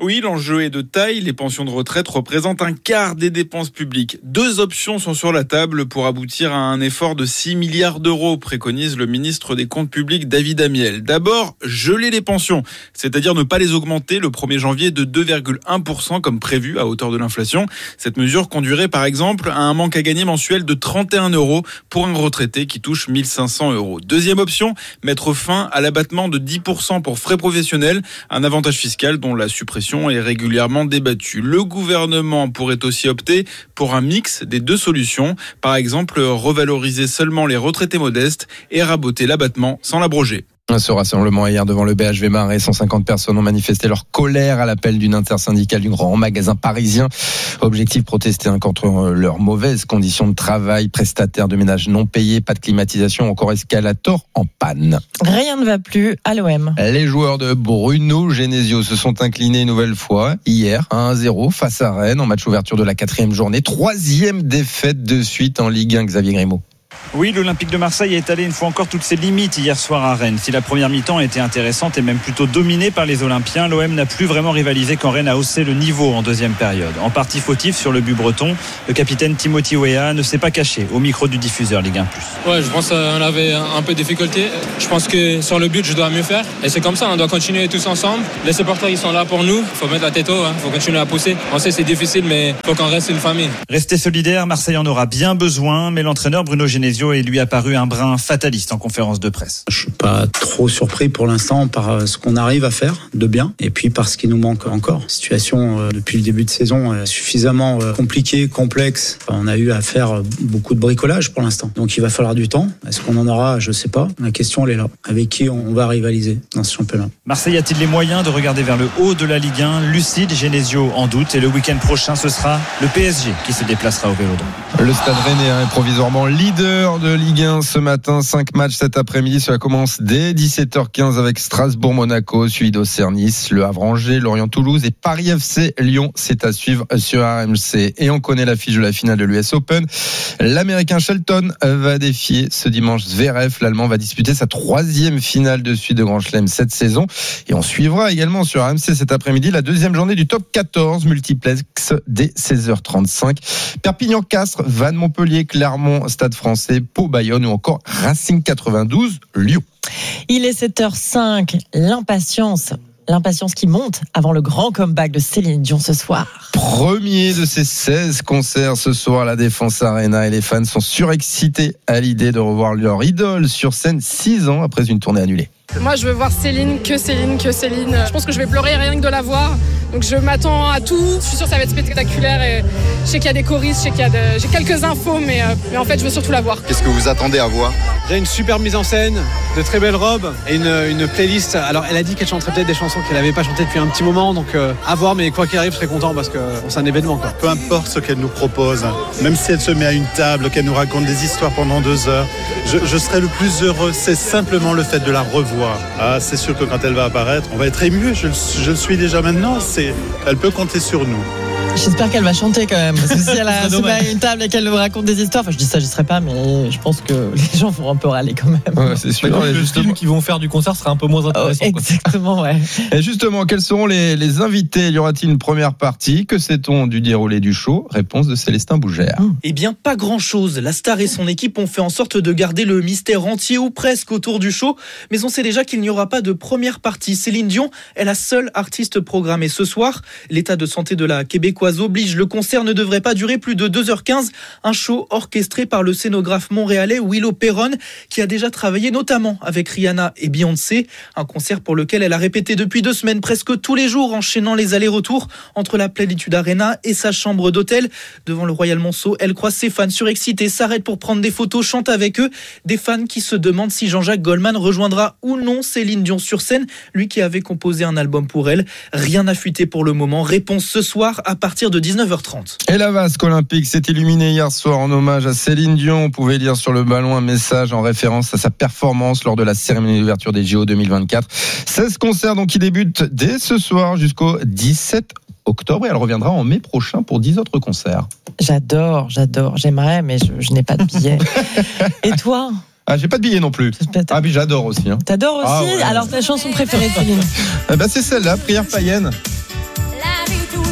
Oui, l'enjeu est de taille. Les pensions de retraite représentent un quart des dépenses publiques. Deux options sont sur la table pour aboutir à un effort de six milliards d'euros, préconise le ministre des Comptes publics David Amiel. D'abord, geler les pensions, c'est-à-dire ne pas les augmenter le premier janvier de deux virgule un pour cent comme prévu à hauteur de l'inflation. Cette mesure conduirait par exemple à un manque à gagner mensuel de trente et un euros pour un retraité qui touche mille cinq cents euros. Deuxième option, mettre fin à l'abattement de dix pour cent pour frais professionnels, un avantage fiscal dont la suppression est régulièrement débattue. Le gouvernement pourrait aussi opter pour un mix des deux solutions. Par exemple, revaloriser seulement les retraités modestes et raboter l'abattement sans l'abroger. Ce rassemblement hier devant le B H V Marais, cent cinquante personnes ont manifesté leur colère à l'appel d'une intersyndicale du grand magasin parisien. Objectif, protester contre leurs mauvaises conditions de travail, prestataires de ménage non payés, pas de climatisation, encore escalator en panne. Rien ne va plus à l'O M. Les joueurs de Bruno Genesio se sont inclinés une nouvelle fois hier, un à zéro face à Rennes en match ouverture de la quatrième journée. Troisième défaite de suite en Ligue un, Xavier Grimaud. Oui, l'Olympique de Marseille a étalé une fois encore toutes ses limites hier soir à Rennes. Si la première mi-temps était intéressante et même plutôt dominée par les Olympiens, l'O M n'a plus vraiment rivalisé quand Rennes a haussé le niveau en deuxième période. En partie fautif sur le but breton, le capitaine Timothy Weah ne s'est pas caché au micro du diffuseur Ligue un plus. Ouais, je pense qu'on avait un peu de difficulté. Je pense que sur le but, je dois mieux faire. Et c'est comme ça, on doit continuer tous ensemble. Les supporters, ils sont là pour nous. Il faut mettre la tête haut, il hein. faut continuer à pousser. On sait c'est difficile, mais il faut qu'on reste une famille. Rester solidaire, Marseille en aura bien besoin, mais l'entraîneur Bruno Genesio est lui apparu un brin fataliste en conférence de presse. Je suis pas trop surpris pour l'instant par ce qu'on arrive à faire de bien et puis par ce qui nous manque encore. Situation euh, depuis le début de saison euh, suffisamment euh, compliquée, complexe. Enfin, on a eu à faire beaucoup de bricolage pour l'instant. Donc il va falloir du temps. Est-ce qu'on en aura? Je sais pas. La question elle est là. Avec qui on va rivaliser dans ce championnat? Marseille a-t-il les moyens de regarder vers le haut de la Ligue un? Lucide, Genesio en doute et le week-end prochain ce sera le P S G qui se déplacera au Vélodrome. Le Stade Rennais est provisoirement leader de Ligue un ce matin. Cinq matchs cet après-midi. Cela commence dès dix-sept heures quinze avec Strasbourg-Monaco, suivi d'Auxerre-Nice, Le Havre-Angers, Lorient-Toulouse et Paris F C Lyon. C'est à suivre sur R M C. Et on connaît l'affiche de la finale de l'U S Open. L'Américain Shelton va défier ce dimanche Zverev. L'Allemand va disputer sa troisième finale de suite de Grand Chelem cette saison. Et on suivra également sur R M C cet après-midi la deuxième journée du top quatorze multiplex dès seize heures trente-cinq. Perpignan-Castres, Vannes-Montpellier, Clermont, Stade Français, Pau-Bayonne ou encore Racing quatre-vingt-douze, Lyon. Il est sept heures cinq, l'impatience. L'impatience qui monte avant le grand comeback de Céline Dion ce soir. Premier de ses seize concerts ce soir à la Défense Arena et les fans sont surexcités à l'idée de revoir leur idole sur scène six ans après une tournée annulée. Moi je veux voir Céline, que Céline, que Céline. Je pense que je vais pleurer rien que de la voir. Donc je m'attends à tout. Je suis sûre que ça va être spectaculaire. Et je sais qu'il y a des choristes, je sais qu'il y a de... j'ai quelques infos, mais, euh, mais en fait je veux surtout la voir. Qu'est-ce que vous attendez à voir? Il y a une super mise en scène, de très belles robes et une, une playlist. Alors elle a dit qu'elle chanterait peut-être des chansons qu'elle n'avait pas chantées depuis un petit moment. Donc euh, à voir, mais quoi qu'il arrive, je serai content parce que bon, c'est un événement, quoi. Peu importe ce qu'elle nous propose, même si elle se met à une table, qu'elle nous raconte des histoires pendant deux heures, je, je serai le plus heureux. C'est simplement le fait de la revoir. Ah, c'est sûr que quand elle va apparaître, on va être ému. Je, je le suis déjà maintenant. C'est, elle peut compter sur nous. J'espère qu'elle va chanter quand même. Parce que si elle a se met à une table et qu'elle nous raconte des histoires, enfin je dis ça, je ne serai pas, mais je pense que les gens vont un peu râler quand même. Ouais, c'est sûr. Le justement... film qu'ils vont faire du concert sera un peu moins intéressant. Oh, exactement, ouais. Et justement, quels seront les, les invités? Y aura-t-il une première partie? Que sait-on du déroulé du show? Réponse de Célestin Bougère. Mmh. Eh bien, pas grand-chose. La star et son équipe ont fait en sorte de garder le mystère entier ou presque autour du show. Mais on sait déjà qu'il n'y aura pas de première partie. Céline Dion est la seule artiste programmée ce soir. L'état de santé de la Québécoise oblige. Le concert ne devrait pas durer plus de deux heures quinze. Un show orchestré par le scénographe montréalais Willow Perron, qui a déjà travaillé notamment avec Rihanna et Beyoncé. Un concert pour lequel elle a répété depuis deux semaines presque tous les jours, enchaînant les allers-retours entre la Plénitude Arena et sa chambre d'hôtel. Devant le Royal Monceau, elle croise ses fans surexcités, s'arrête pour prendre des photos, chante avec eux. Des fans qui se demandent si Jean-Jacques Goldman rejoindra ou non Céline Dion sur scène, lui qui avait composé un album pour elle. Rien n'a fuité pour le moment. Réponse ce soir à partir de dix-neuf heures trente. Et la vasque olympique s'est illuminée hier soir en hommage à Céline Dion. On pouvait lire sur le ballon un message en référence à sa performance lors de la cérémonie d'ouverture des J O deux mille vingt-quatre. seize concerts donc qui débutent dès ce soir jusqu'au dix-sept octobre et elle reviendra en mai prochain pour dix autres concerts. J'adore, j'adore, j'aimerais mais je, je n'ai pas de billets. Et toi ? Ah, j'ai pas de billet non plus. Ah, puis j'adore aussi. Hein. T'adores aussi ? Ah, ouais. Alors ta chanson préférée de Céline ? Ah, bah, c'est celle-là, Prière païenne.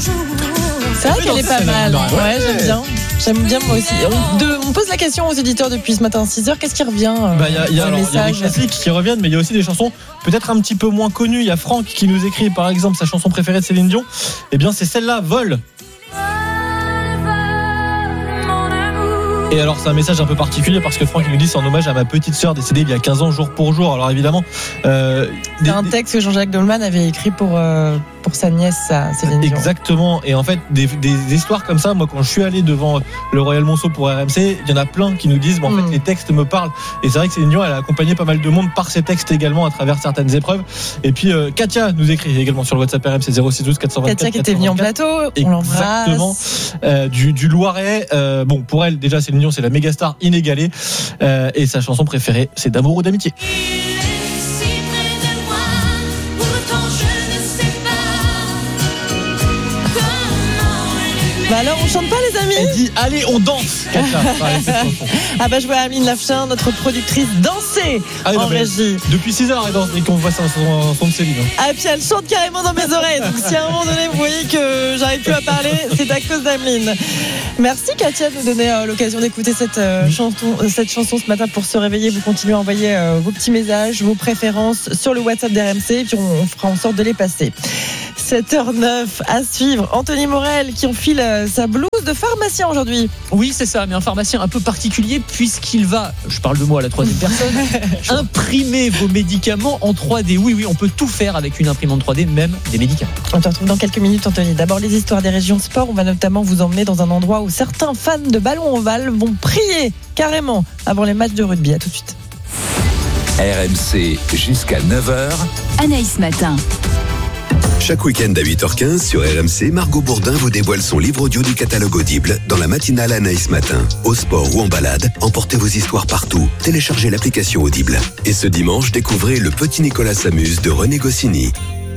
C'est vrai qu'elle est pas mal. Ouais, j'aime bien. J'aime bien moi aussi. On, de, on pose la question aux éditeurs depuis ce matin six heures. Qu'est-ce qui revient euh, bah, y a, y a, dans alors, y a des classiques qui reviennent, mais il y a aussi des chansons peut-être un petit peu moins connues. Il y a Franck qui nous écrit par exemple sa chanson préférée de Céline Dion. Eh bien c'est celle-là, Vol. Et alors c'est un message un peu particulier parce que Franck il nous dit c'est en hommage à ma petite sœur décédée il y a quinze ans jour pour jour. Alors évidemment euh, c'est des, un texte que Jean-Jacques Goldman avait écrit pour euh, pour sa nièce Céline Dion. Exactement. Et en fait des, des, des histoires comme ça, moi quand je suis allé devant le Royal Monceau pour R M C, il y en a plein qui nous disent bon, en mmh. fait les textes me parlent. Et c'est vrai que Céline Dion elle a accompagné pas mal de monde par ses textes également à travers certaines épreuves. Et puis euh, Katia nous écrit également sur le WhatsApp R M C zéro six douze quatre cent vingt-quatre. Katia qui était venue en plateau, on l'embrasse. Exactement. Euh, du, du Loiret. Euh, bon pour elle déjà Céline Dion c'est la méga star inégalée euh, et sa chanson préférée c'est d'amour ou d'amitié. Bah alors on chante pas les amis. Elle dit allez on danse. Ah bah je vois Amine Lafchin, notre productrice, danser ah, en régie. Depuis six heures elle danse et qu'on voit ça en son de Céline. Ah et puis elle chante carrément dans mes oreilles. Donc si à un moment donné vous voyez que j'arrive plus à parler, c'est à cause d'Ameline. Merci Katia de nous donner euh, l'occasion d'écouter cette, euh, chanson, cette chanson ce matin pour se réveiller. Vous continuez à envoyer euh, vos petits messages, vos préférences sur le WhatsApp d'R M C et puis on, on fera en sorte de les passer. sept heures neuf à suivre. Anthony Morel qui enfile euh, sa blouse de pharmacien aujourd'hui. Oui, c'est ça, mais un pharmacien un peu particulier puisqu'il va, je parle de moi à la troisième personne, imprimer vos médicaments en trois D. Oui, oui, on peut tout faire avec une imprimante trois D, même des médicaments. On te retrouve dans quelques minutes, Anthony. D'abord, les histoires des régions sport. On va notamment vous emmener dans un endroit où certains fans de ballon ovale vont prier carrément avant les matchs de rugby. À tout de suite. R M C jusqu'à neuf heures. Anaïs Matin. Chaque week-end à huit heures quinze sur R M C, Margot Bourdin vous dévoile son livre audio du catalogue Audible dans la matinale Anaïs Matin. Au sport ou en balade, emportez vos histoires partout. Téléchargez l'application Audible. Et ce dimanche, découvrez Le Petit Nicolas s'amuse de René Goscinny.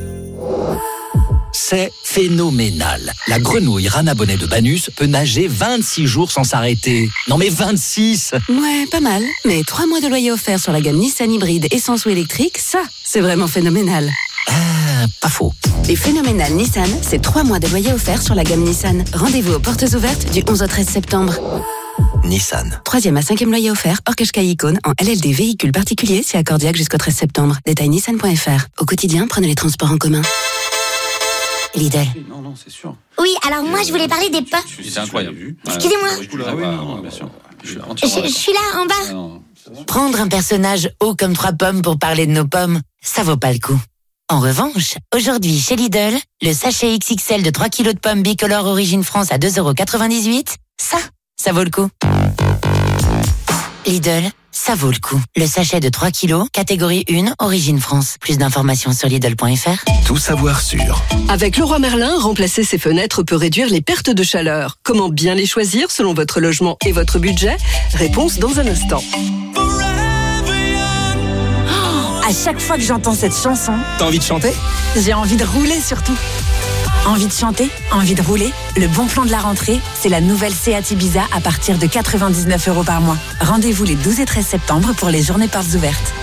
C'est phénoménal. La grenouille Rana Bonnet de Banus peut nager vingt-six jours sans s'arrêter. Non mais vingt-six! Ouais, pas mal. Mais trois mois de loyer offert sur la gamme Nissan hybride essence ou électrique, ça, c'est vraiment phénoménal. Ah, pas faux. Les phénoménales Nissan, c'est trois mois de loyer offert sur la gamme Nissan. Rendez-vous aux portes ouvertes du onze au treize septembre. Nissan. Troisième à cinquième loyer offert, hors Qashqai Icône, en L L D véhicule particulier, c'est accordiaque jusqu'au treize septembre. Détail nissan point f r. Au quotidien, prenez les transports en commun. Lidl. Non, non, c'est sûr. Oui, alors moi je voulais parler des pommes. C'est incroyable. Excusez-moi. Ah oui, non, bien sûr. Je, je suis là, en bas. Non, prendre un personnage haut comme trois pommes pour parler de nos pommes, ça vaut pas le coup. En revanche, aujourd'hui chez Lidl, le sachet X X L de trois kilos de pommes bicolores Origine France à deux euros quatre-vingt-dix-huit, ça, ça vaut le coup. Lidl, ça vaut le coup. Le sachet de trois kilos, catégorie un, Origine France. Plus d'informations sur Lidl point f r. Tout savoir sur. Avec Leroy Merlin, remplacer ses fenêtres peut réduire les pertes de chaleur. Comment bien les choisir selon votre logement et votre budget? Réponse dans un instant. À chaque fois que j'entends cette chanson, t'as envie de chanter? J'ai envie de rouler surtout. Envie de chanter, envie de rouler. Le bon plan de la rentrée, c'est la nouvelle Seat Ibiza à partir de quatre-vingt-dix-neuf euros par mois. Rendez-vous les douze et treize septembre pour les journées portes ouvertes.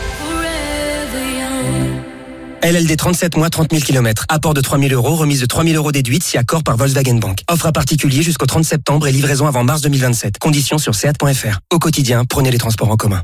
L L D trente-sept mois, trente mille kilomètres. Apport de trois mille euros, remise de trois mille euros déduite si accord par Volkswagen Bank. Offre à particulier jusqu'au trente septembre et livraison avant mars deux mille vingt-sept. Conditions sur seat point f r. Au quotidien, prenez les transports en commun.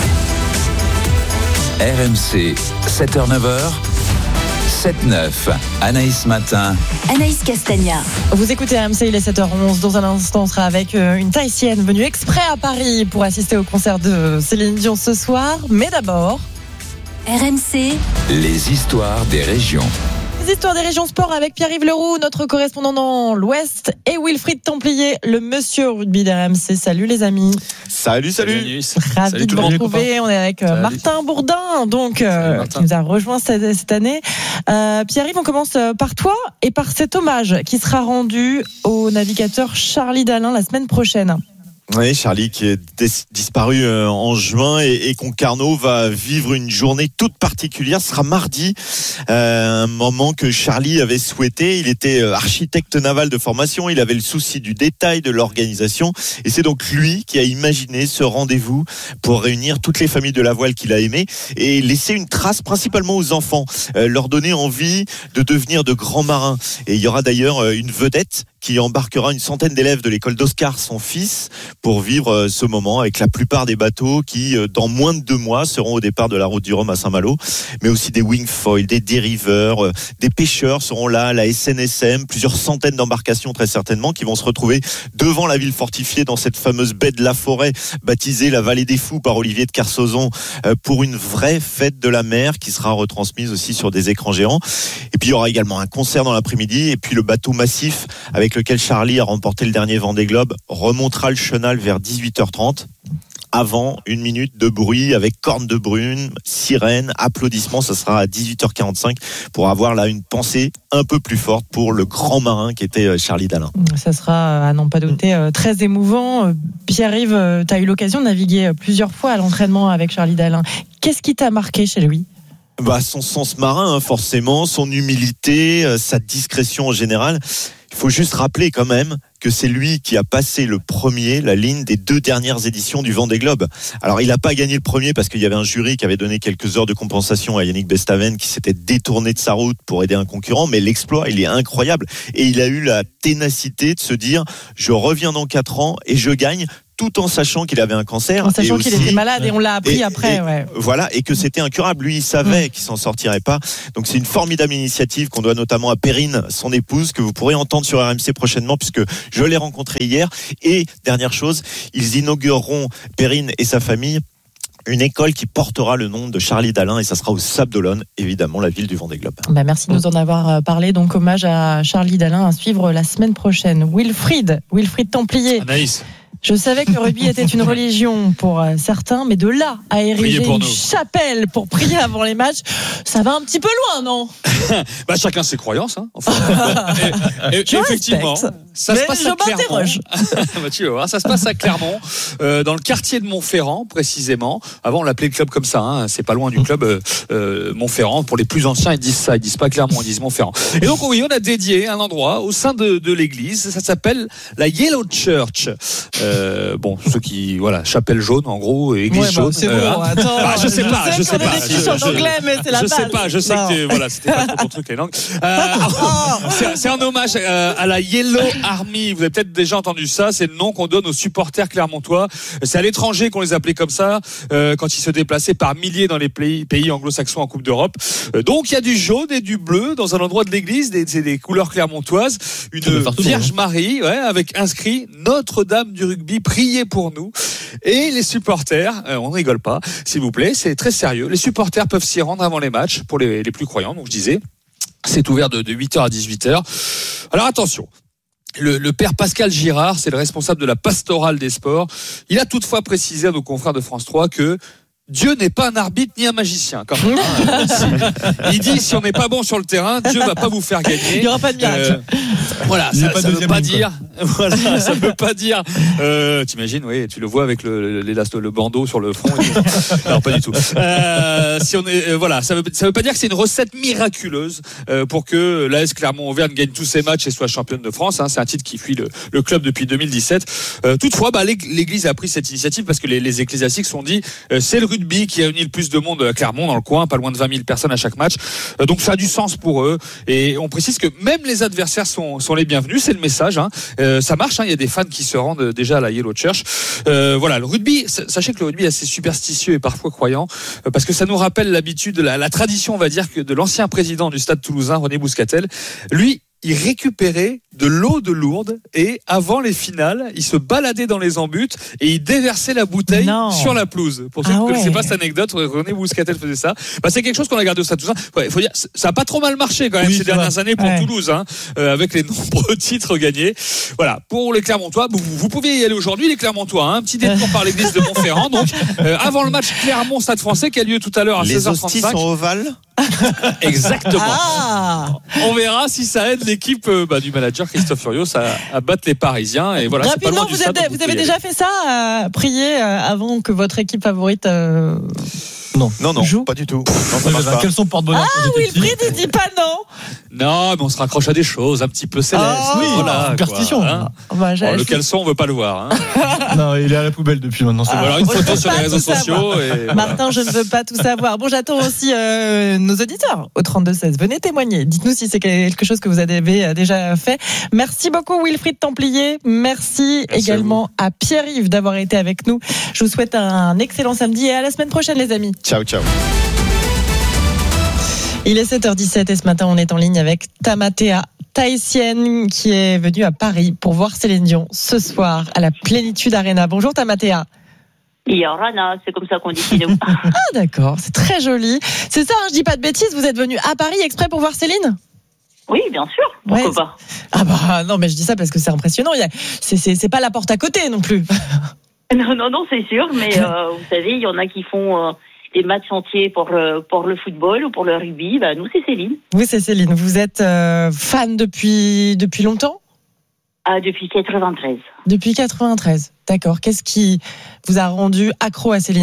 R M C, sept heures neuf heures. sept neuf, Anaïs Matin. Anaïs Castagna. Vous écoutez R M C, il est sept heures onze. Dans un instant, on sera avec une Tahitienne venue exprès à Paris pour assister au concert de Céline Dion ce soir. Mais d'abord, R M C, les histoires des régions. Les histoires des régions sport avec Pierre-Yves Leroux, notre correspondant dans l'Ouest, et Wilfried Templier, le monsieur rugby d'R M C. Salut les amis. Salut, salut. Ravi salut de vous retrouver. On est avec salut. Martin Bourdin, donc euh, Martin. qui nous a rejoint cette, cette année. Euh, Pierre-Yves, on commence par toi et par cet hommage qui sera rendu au navigateur Charlie Dalin la semaine prochaine. Oui, Charlie qui est dis- disparu euh, en juin et, et Concarneau va vivre une journée toute particulière. Ce sera mardi, euh, un moment que Charlie avait souhaité. Il était euh, architecte naval de formation, il avait le souci du détail, de l'organisation, et c'est donc lui qui a imaginé ce rendez-vous pour réunir toutes les familles de la voile qu'il a aimées et laisser une trace principalement aux enfants, euh, leur donner envie de devenir de grands marins. Et il y aura d'ailleurs euh, une vedette qui embarquera une centaine d'élèves de l'école d'Oscar, son fils, pour vivre ce moment avec la plupart des bateaux qui, dans moins de deux mois, seront au départ de la route du Rhum à Saint-Malo, mais aussi des wingfoils, des dériveurs, des pêcheurs seront là, la S N S M, plusieurs centaines d'embarcations très certainement qui vont se retrouver devant la ville fortifiée dans cette fameuse baie de la Forêt, baptisée la Vallée des Fous par Olivier de Carsozon, pour une vraie fête de la mer qui sera retransmise aussi sur des écrans géants. Et puis il y aura également un concert dans l'après-midi et puis le bateau massif avec lequel Charlie a remporté le dernier Vendée Globe remontera le chenal vers dix-huit heures trente. Avant, une minute de bruit avec cornes de brune, sirène, applaudissements. Ça sera à dix-huit heures quarante-cinq pour avoir là une pensée un peu plus forte pour le grand marin qui était Charlie Dalin. Ça sera, à n'en pas douter, très émouvant. Pierre-Yves, tu as eu l'occasion de naviguer plusieurs fois à l'entraînement avec Charlie Dalin. Qu'est-ce qui t'a marqué chez lui ? Bah, son sens marin, hein, forcément, son humilité, sa discrétion en général. Il faut juste rappeler quand même que c'est lui qui a passé le premier la ligne des deux dernières éditions du Vendée Globe. Alors il n'a pas gagné le premier parce qu'il y avait un jury qui avait donné quelques heures de compensation à Yannick Bestaven qui s'était détourné de sa route pour aider un concurrent, mais l'exploit il est incroyable et il a eu la ténacité de se dire je reviens dans quatre ans et je gagne, tout en sachant qu'il avait un cancer. En sachant et qu'il aussi, était malade et on l'a appris et, après. Et, ouais. Voilà, et que c'était incurable. Lui, il savait mmh. qu'il s'en sortirait pas. Donc c'est une formidable initiative qu'on doit notamment à Perrine, son épouse, que vous pourrez entendre sur R M C prochainement, puisque je l'ai rencontré hier. Et dernière chose, ils inaugureront, Perrine et sa famille, une école qui portera le nom de Charlie Dalin et ça sera au Sable d'Olonne, évidemment la ville du Vendée Globe. Bah merci de nous en avoir parlé. Donc hommage à Charlie Dalin à suivre la semaine prochaine. Wilfried, Wilfried Templier. Anaïs. Je savais que le rugby était une religion pour certains, mais de là à ériger une nous. chapelle pour prier avant les matchs, ça va un petit peu loin, non ? Bah chacun ses croyances. Hein. Enfin, et, et, effectivement, ça mais se passe je à Clermont. bah, tu vas voir, ça se passe à Clermont, euh, dans le quartier de Montferrand précisément. Avant on l'appelait le club comme ça. Hein. C'est pas loin du club euh, euh, Montferrand. Pour les plus anciens, ils disent ça, ils disent pas Clermont, ils disent Montferrand. Et donc oui, on a dédié un endroit au sein de, de l'église. Ça s'appelle la Yellow Church. Euh, bon, ceux qui, voilà, chapelle jaune en gros, église ouais, bah, jaune. C'est bon, euh, attends. Bah, je sais je pas, sais je sais pas. Je, je, je, anglais, mais c'est la je balle. sais pas, je sais non. que voilà, c'était pas trop ton truc les langues. Euh, c'est, c'est un hommage à, à la Yellow Army. Vous avez peut-être déjà entendu ça. C'est le nom qu'on donne aux supporters clermontois. C'est à l'étranger qu'on les appelait comme ça euh, quand ils se déplaçaient par milliers dans les pays, pays anglo-saxons en Coupe d'Europe. Euh, donc il y a du jaune et du bleu dans un endroit de l'église. Des, c'est des couleurs clermontoises. Une Vierge Marie, ouais, avec inscrit Notre-Dame du rugby, priez pour nous. Et les supporters, euh, on ne rigole pas, s'il vous plaît, c'est très sérieux. Les supporters peuvent s'y rendre avant les matchs pour les, les plus croyants. Donc je disais, c'est ouvert de, de huit heures à dix-huit heures. Alors attention. Le, le père Pascal Girard, c'est le responsable de la pastorale des sports. Il a toutefois précisé à nos confrères de France trois que Dieu n'est pas un arbitre ni un magicien. Quand même. Il dit si on n'est pas bon sur le terrain, Dieu va pas vous faire gagner. Il n'y aura pas de miracle. Euh, voilà, ça, ça veut pas dire. Voilà, ça veut pas dire. Euh, t'imagines, oui, tu le vois avec le, le, le bandeau sur le front. Et non, pas du tout. Euh, si on est, euh, voilà, ça veut, ça veut pas dire que c'est une recette miraculeuse euh, pour que l'A S Clermont-Auvergne gagne tous ses matchs et soit championne de France. Hein, c'est un titre qui fuit le, le club depuis deux mille dix-sept. Euh, toutefois, bah, l'Église a pris cette initiative parce que les, les ecclésiastiques se sont dit, euh, c'est le rugby qui a uni le plus de monde à Clermont dans le coin, pas loin de vingt mille personnes à chaque match. Euh, donc ça a du sens pour eux. Et on précise que même les adversaires sont, sont les bienvenus. C'est le message. Hein. Euh, ça marche. Hein. Il y a des fans qui se rendent déjà à la Yellow Church. Euh, voilà, le rugby. Sachez que le rugby est assez superstitieux et parfois croyant, euh, parce que ça nous rappelle l'habitude, la, la tradition, on va dire, que de l'ancien président du Stade Toulousain, René Bouscatel. Lui, il récupérait de l'eau de Lourdes et avant les finales, il se baladait dans les embutes et il déversait la bouteille non. sur la pelouse. Pour ceux ah qui ne ouais. connaissaient pas cette anecdote, René Bouscatel faisait ça. Bah, c'est quelque chose qu'on a gardé au Stade Toulousain. Il faut dire, ça a pas trop mal marché quand même oui, ces dernières va. années pour ouais. Toulouse, hein, euh, avec les nombreux titres gagnés. Voilà, pour les Clermontois, vous, vous pouvez y aller aujourd'hui, les Clermontois. Hein, un petit détour par l'église de Montferrand. Donc, euh, avant le match Clermont-Stade Français qui a lieu tout à l'heure à les seize heures trente-cinq. Les hosties sont ovales. Exactement. Ah. On verra si ça aide l'équipe euh, bah, du manager Christophe Furios à, à battre les Parisiens. Et voilà, c'est pas loin Rapidement, du vous, stade, êtes- donc vous avez pouvez y déjà aller. fait ça, euh, prier euh, avant que votre équipe favorite euh, Non. Non, non, Joue. pas du tout. Non, ça marche pas. Quels sont porte-bonheur Ah, quand j'étais petit Wilfried, il dit pas non. Non, mais on se raccroche à des choses un petit peu célestes. Ah, oui, voilà, superstition. quoi, hein. Bah, j'ai- Bon, le caleçon, on veut pas le voir. Hein. Non, il est à la poubelle depuis maintenant. C'est Ah. bon. Alors une on photo veut sur pas les réseaux tout sociaux. savoir. Et voilà. Martin, je ne veux pas tout savoir. Bon, j'attends aussi euh, nos auditeurs au trente-deux seize. Venez témoigner. Dites-nous si c'est quelque chose que vous avez euh, déjà fait. Merci beaucoup, Wilfried Templier. Merci, Merci également à, à Pierre-Yves d'avoir été avec nous. Je vous souhaite un excellent samedi et à la semaine prochaine, les amis. Ciao, ciao. Il est sept heures dix-sept et ce matin, on est en ligne avec Tamatea Tahitienne qui est venue à Paris pour voir Céline Dion ce soir à la Plénitude Arena. Bonjour Tamatea. Yorana, c'est comme ça qu'on dit chez nous. Ah d'accord, c'est très joli. C'est ça, hein, je dis pas de bêtises, vous êtes venu à Paris exprès pour voir Céline ? Oui, bien sûr. Pourquoi Ouais. pas? Ah bah non, mais je dis ça parce que c'est impressionnant. Il y a- c'est, c'est, c'est pas la porte à côté non plus. Non, non, non, c'est sûr, mais euh, vous savez, il y en a qui font euh, des matchs entiers pour, euh, pour le football ou pour le rugby. Bah, nous, c'est Céline. Oui, c'est Céline. Vous êtes euh, fan depuis, depuis longtemps ? Ah, depuis quatre-vingt-treize. Depuis quatre-vingt-treize. D'accord. Qu'est-ce qui vous a rendu accro à Céline ?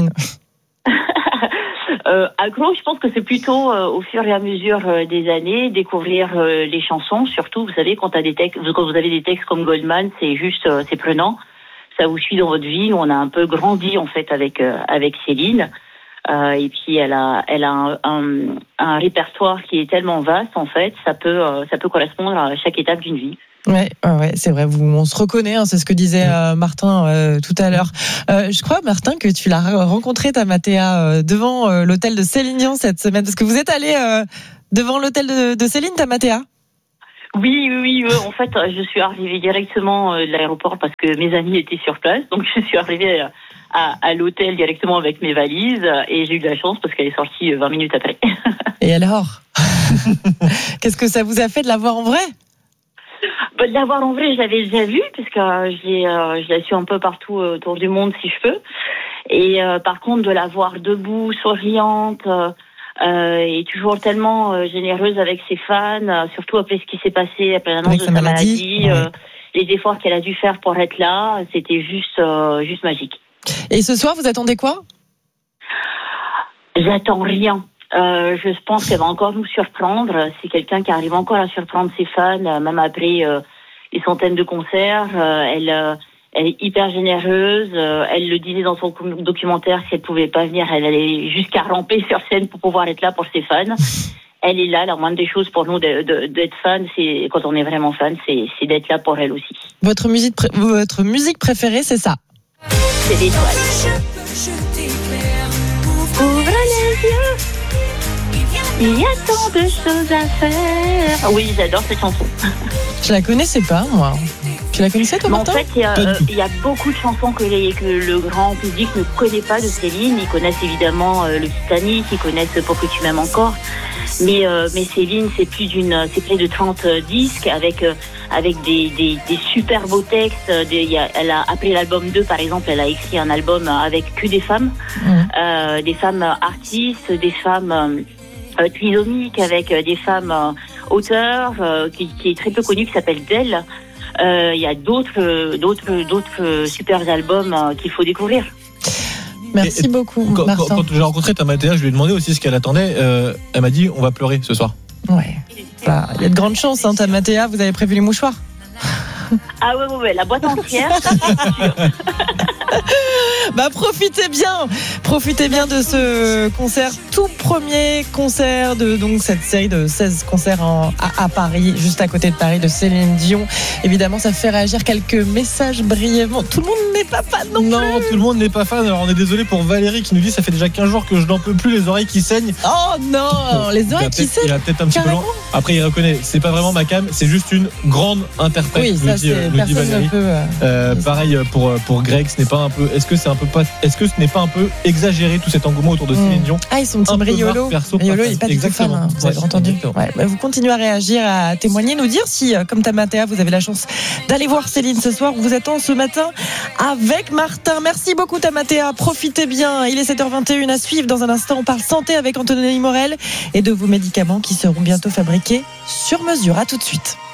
Euh, accro, je pense que c'est plutôt euh, au fur et à mesure euh, des années découvrir euh, les chansons. Surtout, vous savez, quand, t'as des textes, quand vous avez des textes comme Goldman, c'est juste, euh, c'est prenant. Ça vous suit dans votre vie. On a un peu grandi en fait avec euh, avec Céline. Euh, et puis elle a elle a un, un, un répertoire qui est tellement vaste en fait. Ça peut euh, ça peut correspondre à chaque étape d'une vie. Ouais, ouais, ouais, c'est vrai. Vous, on se reconnaît. Hein, c'est ce que disait euh, Martin euh, tout à l'heure. Euh, je crois, Martin, que tu l'as rencontré, Tamatea, euh, devant euh, l'hôtel de Céline Dion cette semaine, parce que vous êtes allé euh, devant l'hôtel de, de Céline, Tamatea. Oui, oui, oui. euh, En fait, euh, je suis arrivée directement euh, de l'aéroport parce que mes amis étaient sur place. Donc, je suis arrivée à, à, à l'hôtel directement avec mes valises euh, et j'ai eu de la chance parce qu'elle est sortie euh, vingt minutes après. Et alors qu'est-ce que ça vous a fait de la voir en vrai ? Bah, de la voir en vrai, je l'avais déjà vue parce que euh, je, l'ai, euh, je la suis un peu partout euh, autour du monde si je peux. Et euh, par contre, de la voir debout, souriante, euh, euh, et toujours tellement euh, généreuse avec ses fans, euh, surtout après ce qui s'est passé après l'annonce Avec de sa sa maladie, maladie, euh, les efforts qu'elle a dû faire pour être là, c'était juste, euh, juste magique. Et ce soir, vous attendez quoi ? J'attends rien. Euh, je pense qu'elle va encore nous surprendre. C'est quelqu'un qui arrive encore à surprendre ses fans, euh, même après euh, les centaines de concerts. Euh, elle, euh, elle est hyper généreuse. Euh, elle le disait dans son documentaire, si elle pouvait pas venir, elle allait jusqu'à ramper sur scène pour pouvoir être là pour ses fans. Elle est là. La moindre des choses pour nous de, de, d'être fan, c'est quand on est vraiment fan, c'est, c'est d'être là pour elle aussi. Votre musique, pré- votre musique préférée, c'est ça ? C'est l'étoile. Ouvre les yeux. Il y a tant de choses à faire. Oui, j'adore cette chanson. Je la connaissais pas, moi. Tu la connaissais, toi, Mais en Martin ? fait, il y, a, euh, il y a beaucoup de chansons que, les, que le grand public ne connaît pas de Céline. Ils connaissent évidemment euh, le Titanic, ils connaissent Pour que tu m'aimes encore. Mais, euh, mais Céline, c'est plus d'une, c'est près de trente euh, disques avec euh, avec des, des, des super beaux textes. Des, il y a, elle a après l'album deux, par exemple, elle a écrit un album avec que des femmes, Mmh. euh, des femmes artistes, des femmes euh, euh, trisomiques, avec euh, des femmes euh, auteurs, euh, qui, qui est très peu connue, qui s'appelle Dell. Euh, Il y a d'autres, d'autres, d'autres super albums euh, qu'il faut découvrir. Merci Et- et- beaucoup, Quand, Martin. quand- quand j'ai rencontré Tamatea, je lui ai demandé aussi ce qu'elle attendait. Euh, elle m'a dit on va pleurer ce soir. Ouais. Bah, il y a de grandes chances, hein, Tamatea. Vous avez prévu les mouchoirs ? Ah ouais, ouais, ouais, la boîte entière. Bah profitez bien, profitez bien de ce concert, tout premier concert de donc cette série de seize concerts en, à, à Paris, juste à côté de Paris, de Céline Dion. Évidemment, ça fait réagir quelques messages brièvement. Tout le monde n'est pas fan non, Non, tout le monde n'est pas fan. Alors on est désolé pour Valérie qui nous dit ça fait déjà quinze jours que je n'en peux plus, les oreilles qui saignent. Oh non, les Il a oreilles qui peut-être- saignent. Il a peut-être un petit peu Carrément. loin. Après, il reconnaît, c'est pas vraiment ma cam, c'est juste une grande interprète. Oui, ça, nous dit, c'est nous dit personne Valérie. ne peut. euh, Euh, pareil pour pour Greg, ce n'est pas un peu. Est-ce que c'est un peu pas. Est-ce que ce n'est pas un peu exagéré tout cet engouement autour de Céline Dion? Ah, ils sont team Un peu Riolo. marque perso, Riolo, pas il n'est pas du tout fan, exactement. hein, vous avez Ouais, entendu. exactement. Ouais, bah, vous continuez à réagir, à témoigner, nous dire si, euh, comme Tamatea, vous avez la chance d'aller voir Céline ce soir. On vous attend ce matin avec Martin. Merci beaucoup, Tamatea. Profitez bien. Il est sept heures vingt et une à suivre. Dans un instant, on parle santé avec Anthony Morel et de vos médicaments qui seront bientôt fabriqués sur mesure. À tout de suite.